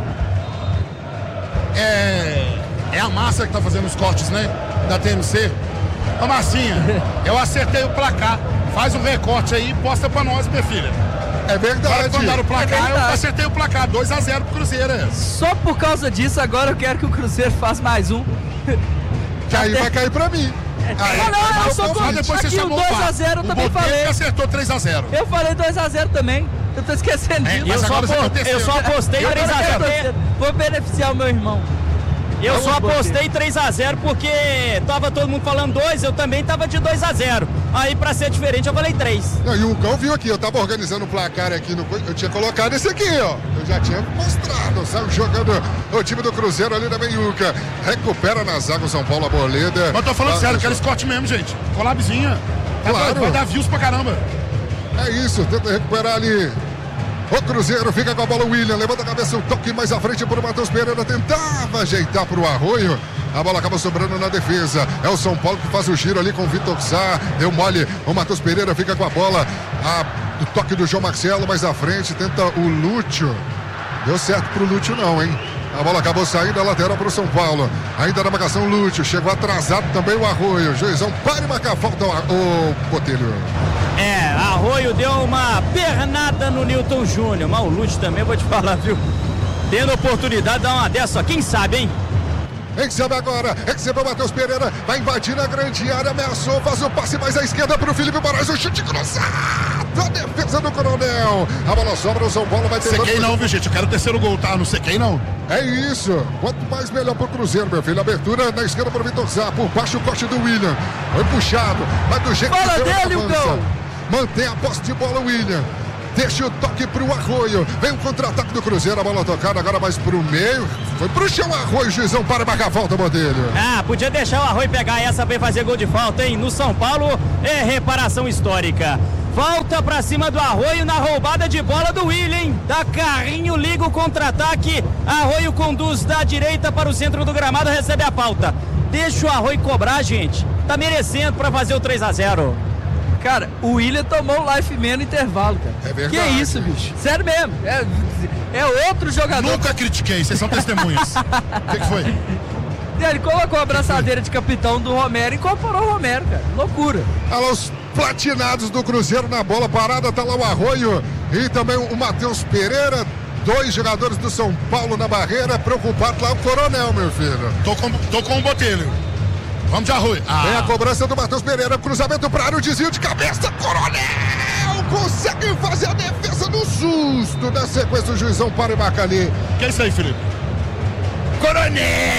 É a Márcia que tá fazendo os cortes, né, da TMC. Ô Marcinha, eu acertei o placar, faz um recorte aí e posta pra nós, minha filha. É verdade. Quando mandaram o placar, eu acertei o placar, 2-0 pro Cruzeiro. Só por causa disso, agora eu quero que o Cruzeiro faça mais um. Que aí vai cair pra mim. Eu tô com depois você aqui o 2-0 eu também falei. Acertou 3-0. Eu falei 2-0 também. Eu tô esquecendo disso. Eu só apostei 3-0. Vou beneficiar o meu irmão. Eu só apostei 3-0 porque tava todo mundo falando 2, eu também tava de 2-0. Aí pra ser diferente eu falei 3. Não, e o Cão viu aqui, eu tava organizando o placar aqui, eu tinha colocado esse aqui, ó. Eu já tinha mostrado, saiu jogando o time do Cruzeiro ali na meiuca. Recupera na zaga o São Paulo, a Boleda. Mas tô falando sério, quero Scott mesmo, gente. Collabzinha. Claro. Vai dar views pra caramba. É isso, tenta recuperar ali. O Cruzeiro fica com a bola, o William levanta a cabeça, um toque mais à frente para o Matheus Pereira, tentava ajeitar para o Arroio, A bola acaba sobrando na defesa. É o São Paulo que faz o giro ali com o Vitor Sá. Deu mole. O Matheus Pereira fica com a bola. O toque do João Marcelo mais à frente. Tenta o Lúcio. Deu certo pro Lúcio não, hein? A bola acabou saindo, a lateral para o São Paulo. Ainda na marcação, Lúcio. Chegou atrasado também o Arroio. Juizão, para e marcar falta o Botelho. Arroio deu uma pernada no Newton Júnior. Mas o Lúcio também, vou te falar, viu? Tendo oportunidade de dar uma dessa, ó. Quem sabe, hein? Recebe agora, recebeu o Matheus Pereira, vai invadir na grande área, ameaçou, faz o passe mais à esquerda para o Felipe Moraes, o chute cruzado, a defesa do Coronel, a bola sobra, o São Paulo vai ter... Sequei não, viu, gente? Eu quero o terceiro gol, tá? Não sequei não. É isso, quanto mais melhor pro Cruzeiro, meu filho, abertura na esquerda para o Vitor Sá, por baixo o corte do William, foi puxado, vai do jeito bola que dele, o gol! Mantém a posse de bola, William. Deixa o toque pro Arroio. Vem o contra-ataque do Cruzeiro. A bola tocada agora mais pro meio. Foi pro chão Arroio. Juizão para marcar a falta, Botelho. Podia deixar o Arroio pegar essa pra fazer gol de falta, hein? No São Paulo é reparação histórica. Volta pra cima do Arroio na roubada de bola do William. Dá carrinho, liga o contra-ataque. Arroio conduz da direita para o centro do gramado, recebe a falta. Deixa o Arroio cobrar, gente. Tá merecendo pra fazer o 3-0. Cara, o William tomou o life man no intervalo, cara. É verdade. Que isso, bicho? Sério mesmo. É outro jogador. Nunca critiquei, vocês são testemunhas. O que foi? Ele colocou a abraçadeira de capitão do Romero e incorporou o Romero, cara. Loucura. Olha lá os platinados do Cruzeiro na bola parada, tá lá o Arroio e também o Matheus Pereira. Dois jogadores do São Paulo na barreira, preocupado lá o Coronel, meu filho. Tô com o Botelho. Vamos de Arroio. Vem a cobrança do Matheus Pereira, cruzamento para área, o desvio de cabeça, Coronel consegue fazer a defesa no susto. Na sequência o juizão para e marca ali. Que é isso aí, Felipe? Coronel!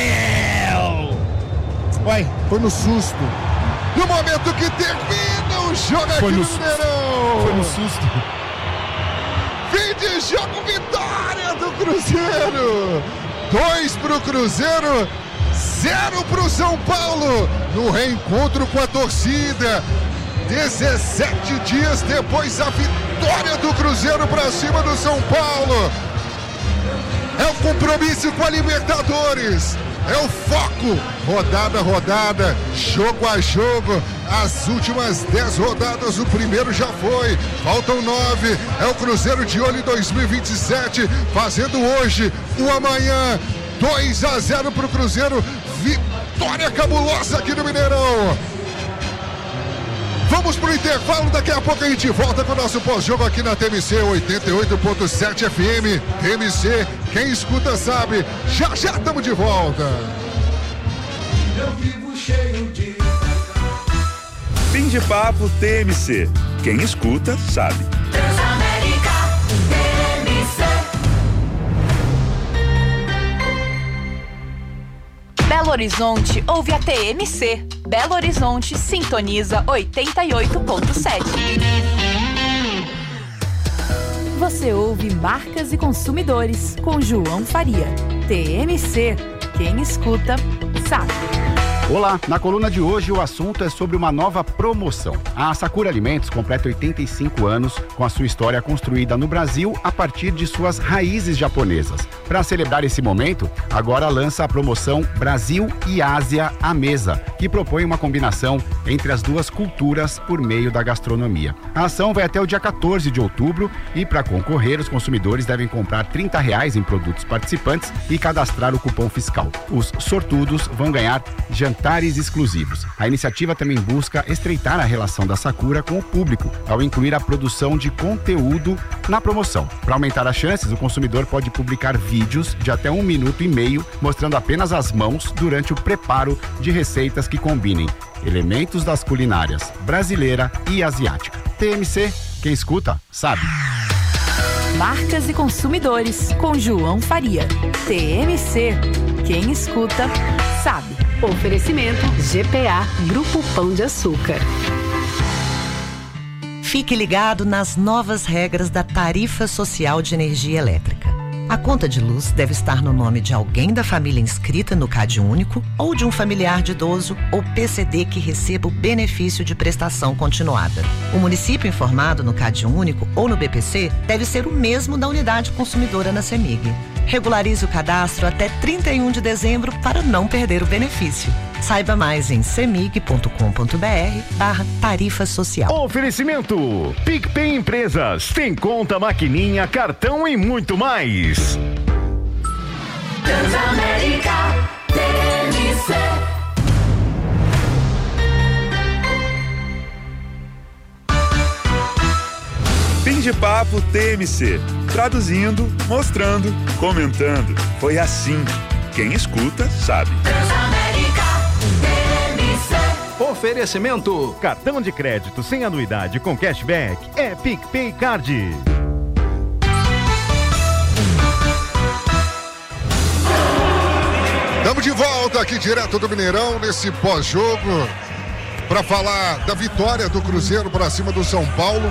Uai, foi no susto. No momento que termina o jogo aqui no Mineirão. Foi no susto. Fim de jogo, vitória do Cruzeiro. 2 pro Cruzeiro, 0 pro São Paulo. No reencontro com a torcida. 17 dias depois, a vitória do Cruzeiro para cima do São Paulo. É o compromisso com a Libertadores. É o foco, rodada a rodada, jogo a jogo. As últimas 10 rodadas, o primeiro já foi. Faltam 9. É o Cruzeiro de olho em 2027, fazendo hoje o amanhã. 2-0 para o Cruzeiro. Vitória cabulosa aqui no Mineirão. Vamos pro intervalo, daqui a pouco a gente volta com o nosso pós-jogo aqui na TMC 88.7 FM. TMC, quem escuta sabe. Já estamos de volta. Eu vivo cheio de... Fim de papo TMC. Quem escuta sabe. Transamérica, TMC. Belo Horizonte ouve a TMC. Belo Horizonte sintoniza 88.7. Você ouve Marcas e Consumidores com João Faria. TMC, quem escuta sabe. Olá, na coluna de hoje o assunto é sobre uma nova promoção. A Sakura Alimentos completa 85 anos com a sua história construída no Brasil a partir de suas raízes japonesas. Para celebrar esse momento, agora lança a promoção Brasil e Ásia à Mesa, que propõe uma combinação entre as duas culturas por meio da gastronomia. A ação vai até o dia 14 de outubro e para concorrer os consumidores devem comprar R$30 em produtos participantes e cadastrar o cupom fiscal. Os sortudos vão ganhar jantares exclusivos. A iniciativa também busca estreitar a relação da Sakura com o público, ao incluir a produção de conteúdo na promoção. Para aumentar as chances, o consumidor pode publicar vídeos de até 1,5 minutos mostrando apenas as mãos durante o preparo de receitas que combinem elementos das culinárias brasileira e asiática. TMC, quem escuta, sabe. Marcas e Consumidores com João Faria. TMC, quem escuta, sabe. Oferecimento GPA, Grupo Pão de Açúcar. Fique ligado nas novas regras da Tarifa Social de Energia Elétrica. A conta de luz deve estar no nome de alguém da família inscrita no CAD único ou de um familiar de idoso ou PCD que receba o benefício de prestação continuada. O município informado no CAD único ou no BPC deve ser o mesmo da unidade consumidora na CEMIG. Regularize o cadastro até 31 de dezembro para não perder o benefício. Saiba mais em cemig.com.br/tarifa social. Oferecimento: PicPay Empresas. Tem conta, maquininha, cartão e muito mais. Transamérica TMC. Fim de Papo TMC. Traduzindo, mostrando, comentando. Foi assim. Quem escuta, sabe. Transamérica TMC. Oferecimento: cartão de crédito sem anuidade com cashback é PicPay Card. Estamos de volta aqui direto do Mineirão nesse pós-jogo para falar da vitória do Cruzeiro para cima do São Paulo,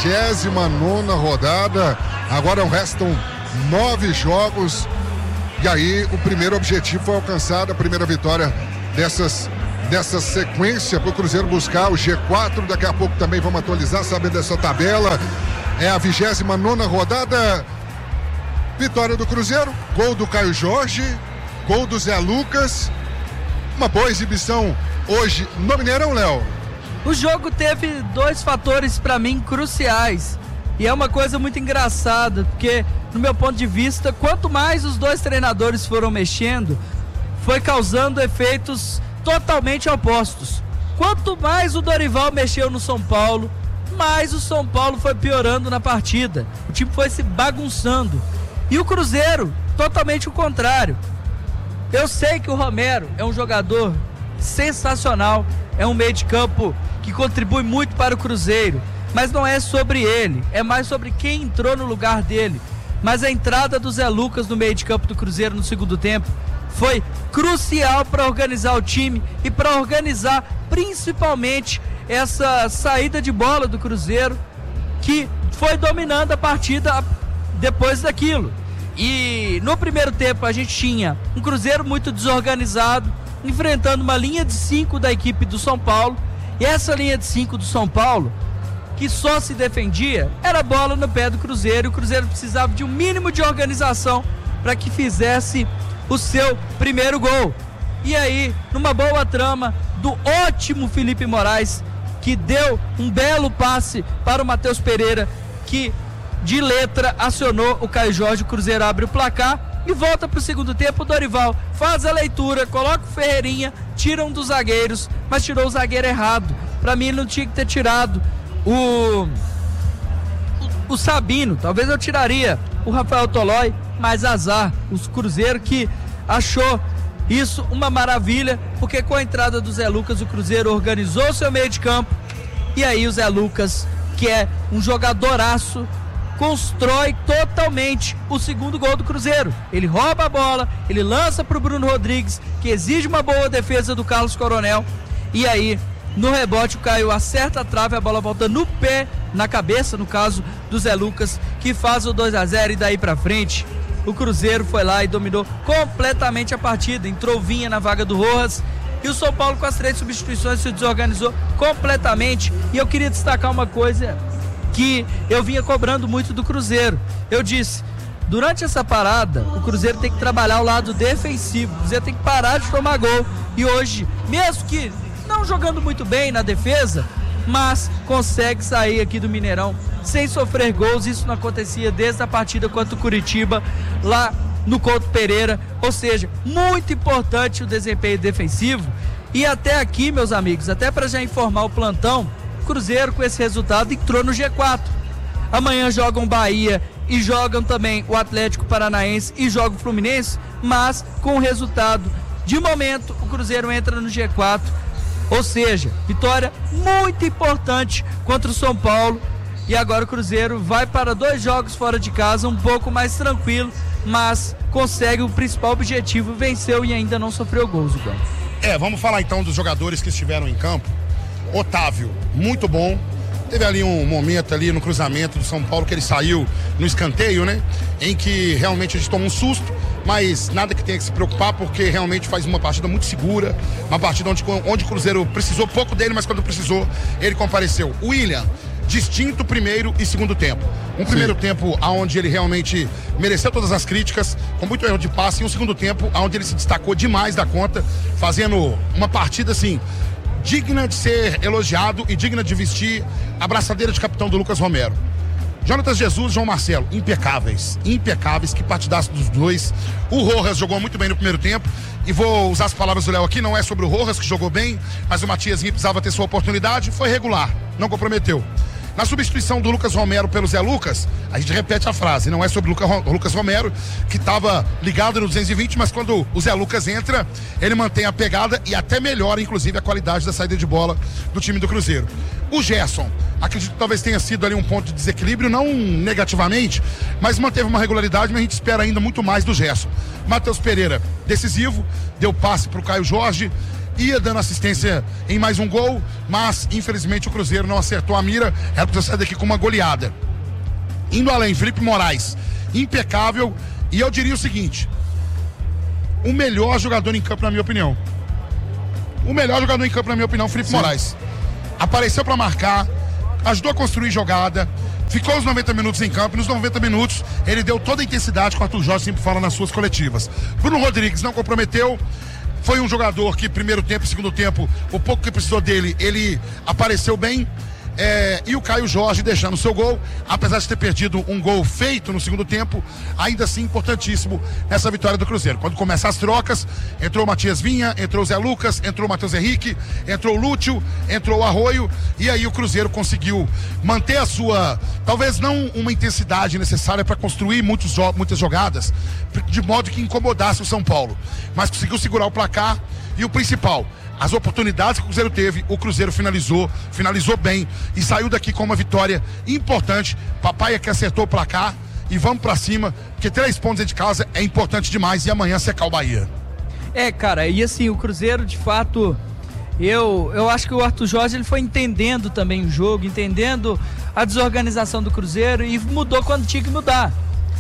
29ª rodada. Agora restam 9 jogos e aí o primeiro objetivo foi alcançado, a primeira vitória dessa sequência para o Cruzeiro buscar o G4. Daqui a pouco também vamos atualizar, sabendo dessa tabela. É a 29ª rodada. Vitória do Cruzeiro, gol do Caio Jorge, gol do Zé Lucas. Uma boa exibição hoje no Mineirão, Léo. O jogo teve 2 fatores para mim cruciais. E é uma coisa muito engraçada, porque no meu ponto de vista, quanto mais os 2 treinadores foram mexendo, foi causando efeitos totalmente opostos. Quanto mais o Dorival mexeu no São Paulo, mais o São Paulo foi piorando na partida. O time foi se bagunçando. E o Cruzeiro, totalmente o contrário. Eu sei que o Romero é um jogador sensacional, é um meio de campo que contribui muito para o Cruzeiro, mas não é sobre ele, é mais sobre quem entrou no lugar dele. Mas a entrada do Zé Lucas no meio de campo do Cruzeiro no segundo tempo foi crucial para organizar o time e para organizar principalmente essa saída de bola do Cruzeiro, que foi dominando a partida depois daquilo. E no primeiro tempo a gente tinha um Cruzeiro muito desorganizado, enfrentando uma linha de 5 da equipe do São Paulo. E essa linha de 5 do São Paulo, que só se defendia, era bola no pé do Cruzeiro. E o Cruzeiro precisava de um mínimo de organização para que fizesse o seu primeiro gol. E aí, numa boa trama do ótimo Felipe Moraes, que deu um belo passe para o Matheus Pereira, que de letra acionou o Caio Jorge. O Cruzeiro abre o placar e volta para o segundo tempo. O Dorival faz a leitura, coloca o Ferreirinha, tira um dos zagueiros, mas tirou o zagueiro errado. Para mim ele não tinha que ter tirado o Sabino, talvez eu tiraria o Rafael Tolói, mas azar, os Cruzeiro que achou isso uma maravilha, porque com a entrada do Zé Lucas o Cruzeiro organizou seu meio de campo. E aí o Zé Lucas, que é um jogadoraço, constrói totalmente o segundo gol do Cruzeiro. Ele rouba a bola, ele lança para o Bruno Rodrigues, que exige uma boa defesa do Carlos Coronel, e aí no rebote o Caio acerta a trave, a bola volta no pé, na cabeça no caso do Zé Lucas, que faz o 2-0. E daí para frente o Cruzeiro foi lá e dominou completamente a partida. Entrou Vinha na vaga do Rojas e o São Paulo, com as 3 substituições, se desorganizou completamente. E eu queria destacar uma coisa que eu vinha cobrando muito do Cruzeiro. Eu disse, durante essa parada, o Cruzeiro tem que trabalhar o lado defensivo. O Cruzeiro tem que parar de tomar gol. E hoje, mesmo que não jogando muito bem na defesa, mas consegue sair aqui do Mineirão sem sofrer gols. Isso não acontecia desde a partida contra o Curitiba, lá no Couto Pereira. Ou seja, muito importante o desempenho defensivo. E até aqui, meus amigos, até para já informar o plantão, Cruzeiro com esse resultado entrou no G4. Amanhã jogam Bahia e jogam também o Atlético Paranaense e jogam o Fluminense, mas com o resultado de momento o Cruzeiro entra no G4. Ou seja, vitória muito importante contra o São Paulo. E agora o Cruzeiro vai para 2 jogos fora de casa, um pouco mais tranquilo, mas consegue o principal objetivo, venceu e ainda não sofreu gols. Vamos falar então dos jogadores que estiveram em campo. Otávio, muito bom. Teve ali um momento ali no cruzamento do São Paulo que ele saiu no escanteio, né? Em que realmente a gente tomou um susto, mas nada que tenha que se preocupar, porque realmente faz uma partida muito segura, uma partida onde o Cruzeiro precisou pouco dele, mas quando precisou, ele compareceu. O William distinto primeiro e segundo tempo. Um primeiro tempo onde ele realmente mereceu todas as críticas, com muito erro de passe, e um segundo tempo onde ele se destacou demais da conta, fazendo uma partida assim, digna de ser elogiado e digna de vestir a braçadeira de capitão do Lucas Romero. Jonatas Jesus, João Marcelo, impecáveis, que partidaço dos dois. O Rojas jogou muito bem no primeiro tempo, e vou usar as palavras do Léo aqui, não é sobre o Rojas que jogou bem, mas o Matiazinho precisava ter sua oportunidade, foi regular, não comprometeu. Na substituição do Lucas Romero pelo Zé Lucas, a gente repete a frase, não é sobre o Lucas Romero, que estava ligado no 220, mas quando o Zé Lucas entra, ele mantém a pegada e até melhora, inclusive, a qualidade da saída de bola do time do Cruzeiro. O Gerson, acredito que talvez tenha sido ali um ponto de desequilíbrio, não negativamente, mas manteve uma regularidade, mas a gente espera ainda muito mais do Gerson. Matheus Pereira, decisivo, deu passe para o Caio Jorge, ia dando assistência em mais um gol, mas infelizmente o Cruzeiro não acertou a mira, era para sair daqui com uma goleada. Indo além, Felipe Moraes, impecável, e eu diria o seguinte: o melhor jogador em campo, na minha opinião. O melhor jogador em campo, na minha opinião, Felipe Moraes. Apareceu para marcar, ajudou a construir jogada, ficou os 90 minutos em campo, e nos 90 minutos ele deu toda a intensidade que o Arthur Jorge sempre fala nas suas coletivas. Bruno Rodrigues não comprometeu. Foi um jogador que primeiro tempo e segundo tempo, o pouco que precisou dele, ele apareceu bem. E o Caio Jorge deixando o seu gol, apesar de ter perdido um gol feito no segundo tempo, ainda assim importantíssimo nessa vitória do Cruzeiro. Quando começam as trocas, entrou o Matias Vinha, entrou o Zé Lucas, entrou o Matheus Henrique, entrou o Lúcio, entrou o Arroio, e aí o Cruzeiro conseguiu manter a sua, talvez não uma intensidade necessária para construir muitas jogadas, de modo que incomodasse o São Paulo, mas conseguiu segurar o placar. E o principal, as oportunidades que o Cruzeiro teve, o Cruzeiro finalizou bem e saiu daqui com uma vitória importante. Papai é que acertou o placar e vamos pra cima, porque 3 pontos dentro de casa é importante demais, e amanhã secar o Bahia. Cara, e assim, o Cruzeiro, de fato, eu acho que o Arthur Jorge ele foi entendendo também o jogo, entendendo a desorganização do Cruzeiro, e mudou quando tinha que mudar.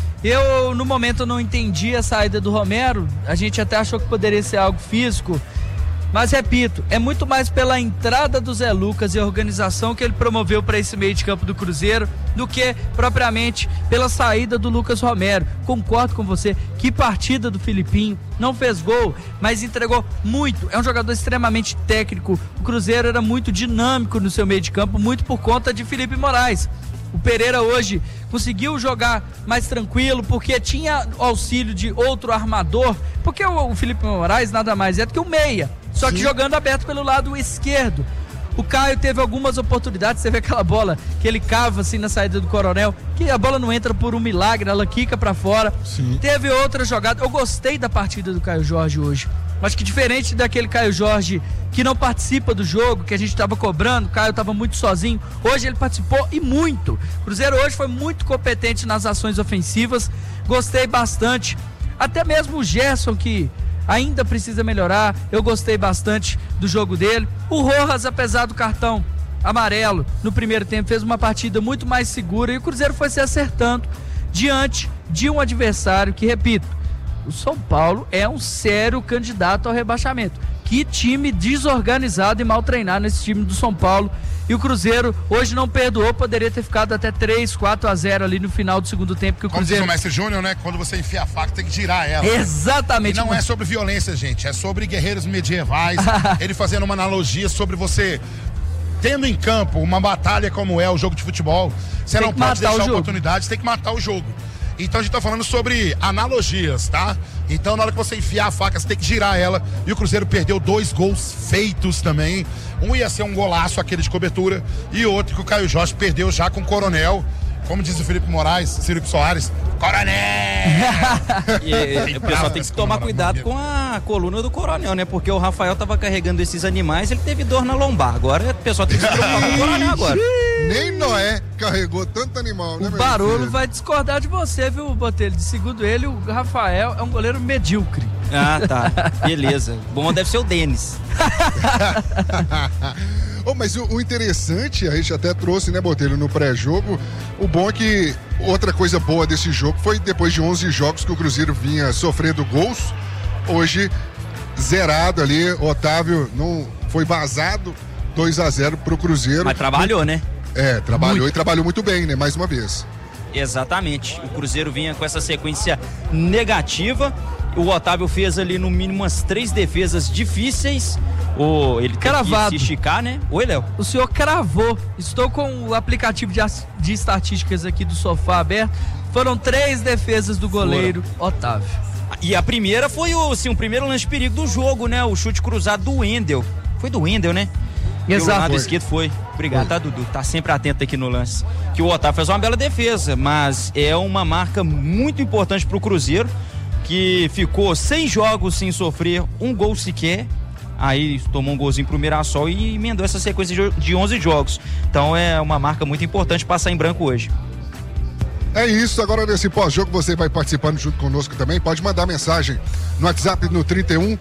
Eu, no momento, não entendi a saída do Romero, a gente até achou que poderia ser algo físico, mas repito, é muito mais pela entrada do Zé Lucas e a organização que ele promoveu para esse meio de campo do Cruzeiro do que propriamente pela saída do Lucas Romero. Concordo com você, que partida do Filipinho, não fez gol, mas entregou muito, é um jogador extremamente técnico. O Cruzeiro era muito dinâmico no seu meio de campo, muito por conta de Felipe Moraes. O Pereira hoje conseguiu jogar mais tranquilo porque tinha auxílio de outro armador, porque o Felipe Moraes nada mais é do que um meia, só que jogando aberto pelo lado esquerdo. O Caio teve algumas oportunidades, você vê aquela bola que ele cava assim na saída do Coronel, que a bola não entra por um milagre, ela quica pra fora. Teve outra jogada, eu gostei da partida do Caio Jorge hoje. Acho que diferente daquele Caio Jorge que não participa do jogo, que a gente estava cobrando, o Caio estava muito sozinho, hoje ele participou e muito. O Cruzeiro hoje foi muito competente nas ações ofensivas, gostei bastante. Até mesmo o Gerson, que ainda precisa melhorar, eu gostei bastante do jogo dele. O Rojas, apesar do cartão amarelo no primeiro tempo, fez uma partida muito mais segura, e o Cruzeiro foi se acertando diante de um adversário que, repito, o São Paulo é um sério candidato ao rebaixamento. Que time desorganizado e mal treinado nesse time do São Paulo. E o Cruzeiro hoje não perdoou, poderia ter ficado até 3-4-0 ali no final do segundo tempo. Que o Cruzeiro... Como diz o Mestre Júnior, né? Quando você enfia a faca, tem que girar ela. Exatamente. E não é sobre violência, gente. É sobre guerreiros medievais. Ele fazendo uma analogia sobre você tendo em campo uma batalha como é o jogo de futebol. Você não pode deixar oportunidades, tem que matar o jogo. Então a gente tá falando sobre analogias, tá? Então na hora que você enfiar a faca, você tem que girar ela. E o Cruzeiro perdeu 2 gols feitos também. Um ia ser um golaço, aquele de cobertura, e outro que o Caio Jorge perdeu já com o Coronel. Como diz o Felipe Moraes, Felipe Soares, Coronel! E o pessoal tem que tomar cuidado com a coluna do Coronel, né? Porque o Rafael tava carregando esses animais, ele teve dor na lombar. Agora o pessoal tem que se preocupar com o Coronel agora. Nem Noé carregou tanto animal, né? O Barolo vai discordar de você, viu, Botelho? Segundo ele, o Rafael é um goleiro medíocre. Ah, tá. Beleza. Bom deve ser o Denis. Mas o interessante, a gente até trouxe, né, Botelho, no pré-jogo, o bom é que outra coisa boa desse jogo foi depois de 11 jogos que o Cruzeiro vinha sofrendo gols, hoje zerado ali, Otávio não foi vazado, 2-0 pro Cruzeiro. Mas trabalhou, né? Trabalhou e trabalhou muito bem, né? Mais uma vez. Exatamente. O Cruzeiro vinha com essa sequência negativa. O Otávio fez ali no mínimo umas 3 defesas difíceis. Ele cravado. Que se esticar, né? Oi, Léo. O senhor cravou. Estou com o aplicativo de estatísticas aqui do Sofá aberto. Foram 3 defesas do goleiro Otávio. E a primeira foi o primeiro lance de perigo do jogo, né? O chute cruzado do Wendel. Foi do Wendel, né? Exato. O lado esquerdo foi. Obrigado, tá, Dudu? Tá sempre atento aqui no lance. Que o Otávio fez uma bela defesa, mas é uma marca muito importante pro Cruzeiro, que ficou 6 jogos sem sofrer um gol sequer. Aí tomou um golzinho pro Mirassol e emendou essa sequência de 11 jogos. Então é uma marca muito importante passar em branco hoje. É isso, agora nesse pós-jogo você vai participando junto conosco também, pode mandar mensagem no WhatsApp no 31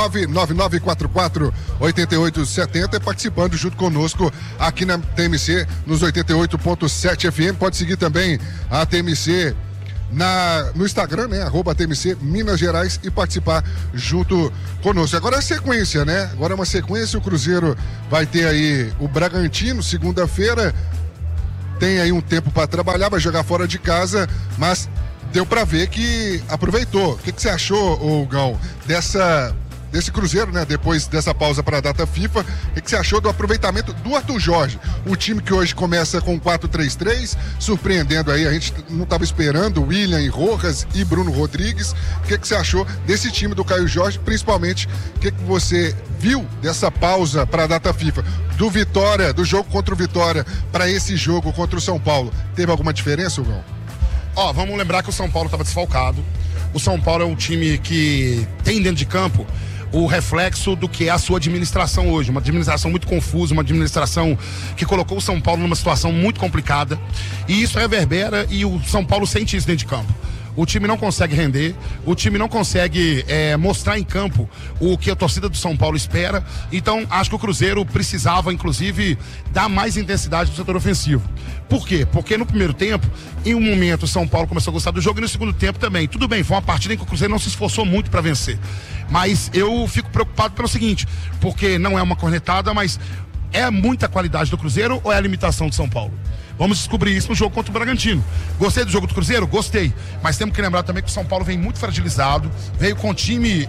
99944 8870 participando junto conosco aqui na TMC nos 88.7 FM, pode seguir também a TMC no Instagram, né? @TMC Minas Gerais e participar junto conosco. Agora é sequência, né? Agora é uma sequência, o Cruzeiro vai ter aí o Bragantino, segunda-feira, tem aí um tempo para trabalhar, vai jogar fora de casa, mas deu para ver que aproveitou. O que você achou, Gão, desse Cruzeiro, né? Depois dessa pausa para a data FIFA, o que você achou do aproveitamento do Arthur Jorge? O time que hoje começa com 4-3-3, surpreendendo aí, a gente não estava esperando William e Rojas e Bruno Rodrigues. O que você achou desse time do Caio Jorge? Principalmente, o que você viu dessa pausa para a data FIFA? Do jogo contra o Vitória para esse jogo contra o São Paulo, teve alguma diferença, Gão? Vamos lembrar que o São Paulo estava desfalcado. O São Paulo é um time que tem dentro de campo o reflexo do que é a sua administração hoje, uma administração muito confusa, uma administração que colocou o São Paulo numa situação muito complicada, e isso reverbera e o São Paulo sente isso dentro de campo. O time não consegue render, o time não consegue mostrar em campo o que a torcida do São Paulo espera. Então acho que o Cruzeiro precisava inclusive dar mais intensidade no setor ofensivo. Por quê? Porque no primeiro tempo, em um momento o São Paulo começou a gostar do jogo, e no segundo tempo também. Tudo bem, foi uma partida em que o Cruzeiro não se esforçou muito para vencer, mas eu fico preocupado pelo seguinte, porque não é uma cornetada, mas é muita qualidade do Cruzeiro ou é a limitação do São Paulo? Vamos descobrir isso no jogo contra o Bragantino. Gostei do jogo do Cruzeiro? Gostei. Mas temos que lembrar também que o São Paulo vem muito fragilizado, veio com um time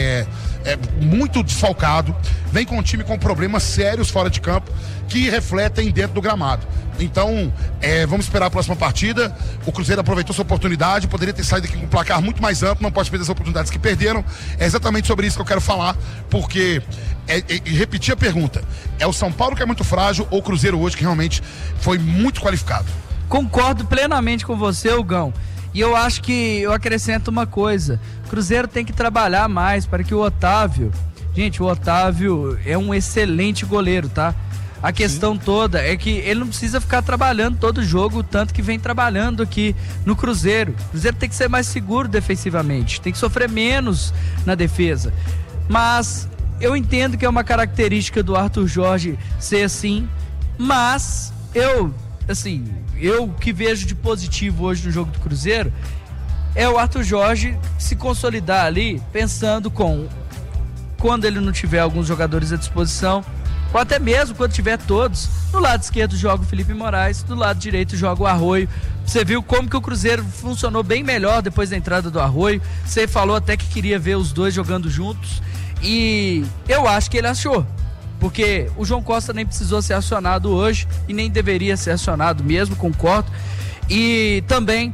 muito desfalcado, vem com um time com problemas sérios fora de campo que refletem dentro do gramado. Então, vamos esperar a próxima partida. O Cruzeiro aproveitou sua oportunidade, poderia ter saído aqui com um placar muito mais amplo, não pode perder as oportunidades que perderam. É exatamente sobre isso que eu quero falar, porque, repetir a pergunta, é o São Paulo que é muito frágil ou o Cruzeiro hoje que realmente foi muito qualificado? Concordo plenamente com você, Hugão. E eu acho que eu acrescento uma coisa, o Cruzeiro tem que trabalhar mais para que o Otávio... Gente, o Otávio é um excelente goleiro, tá? A questão toda é que ele não precisa ficar trabalhando todo jogo, o tanto que vem trabalhando aqui no Cruzeiro. O Cruzeiro tem que ser mais seguro defensivamente, tem que sofrer menos na defesa. Mas eu entendo que é uma característica do Arthur Jorge ser assim, mas eu que vejo de positivo hoje no jogo do Cruzeiro é o Arthur Jorge se consolidar ali, pensando quando ele não tiver alguns jogadores à disposição, ou até mesmo quando tiver todos. No lado esquerdo joga o Felipe Moraes, do lado direito joga o Arroio. Você viu como que o Cruzeiro funcionou bem melhor depois da entrada do Arroio. Você falou até que queria ver os dois jogando juntos, e eu acho que ele achou, porque o João Costa nem precisou ser acionado hoje e nem deveria ser acionado mesmo, concordo. E também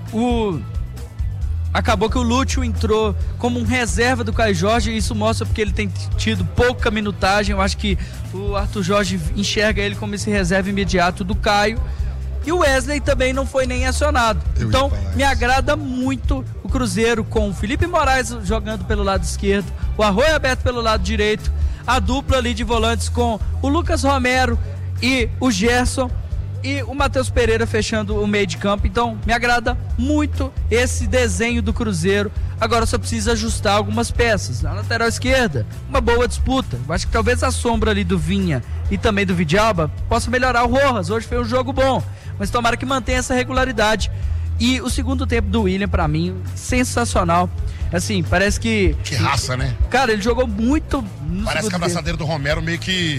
acabou que o Lúcio entrou como um reserva do Caio Jorge, e isso mostra porque ele tem tido pouca minutagem. Eu acho que o Arthur Jorge enxerga ele como esse reserva imediato do Caio. E o Wesley também não foi nem acionado. Então, me agrada muito o Cruzeiro com o Felipe Moraes jogando pelo lado esquerdo, o Arroio aberto pelo lado direito, a dupla ali de volantes com o Lucas Romero e o Gerson, e o Matheus Pereira fechando o meio de campo. Então me agrada muito esse desenho do Cruzeiro. Agora só precisa ajustar algumas peças. Na lateral esquerda, uma boa disputa. Eu acho que talvez a sombra ali do Vinha e também do Vidalba possa melhorar o Rojas. Hoje foi um jogo bom, mas tomara que mantenha essa regularidade. E o segundo tempo do William, pra mim, sensacional. Assim, parece que... Que raça, né? Cara, ele jogou muito... Parece que a abraçadeira do Romero meio que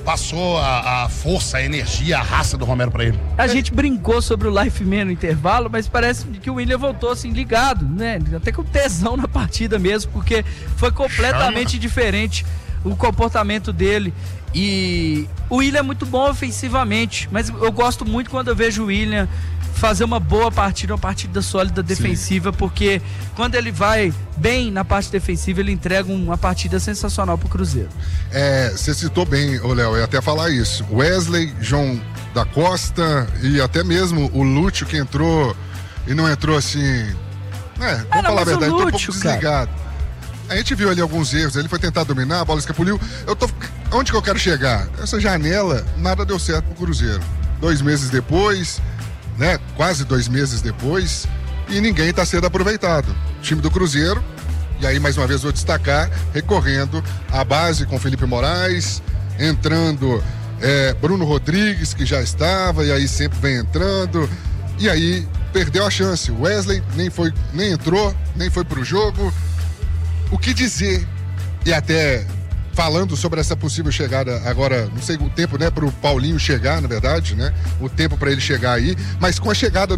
passou a força, a energia, a raça do Romero pra ele. A gente brincou sobre o Life Man no intervalo, mas parece que o William voltou assim ligado, né? Até com tesão na partida mesmo, porque foi completamente diferente o comportamento dele. E o William é muito bom ofensivamente, mas eu gosto muito quando eu vejo o William fazer uma boa partida, uma partida sólida defensiva, porque quando ele vai bem na parte defensiva, ele entrega uma partida sensacional pro Cruzeiro. Você citou bem, Léo, eu ia até falar isso. Wesley, João da Costa e até mesmo o Lúcio, que entrou e não entrou assim, vamos falar a verdade, entrou um pouco desligado. A gente viu ali alguns erros, ele foi tentar dominar, a bola escapuliu. Onde que eu quero chegar? Essa janela, nada deu certo pro Cruzeiro. 2 meses depois, quase 2 meses depois, e ninguém está sendo aproveitado. O time do Cruzeiro, e aí mais uma vez vou destacar, recorrendo à base com Felipe Moraes, entrando Bruno Rodrigues, que já estava, e aí sempre vem entrando, e aí perdeu a chance. O Wesley nem entrou, nem foi pro jogo. O que dizer? E até falando sobre essa possível chegada agora, não sei o tempo, para o Paulinho chegar, na verdade, o tempo para ele chegar aí, mas com a chegada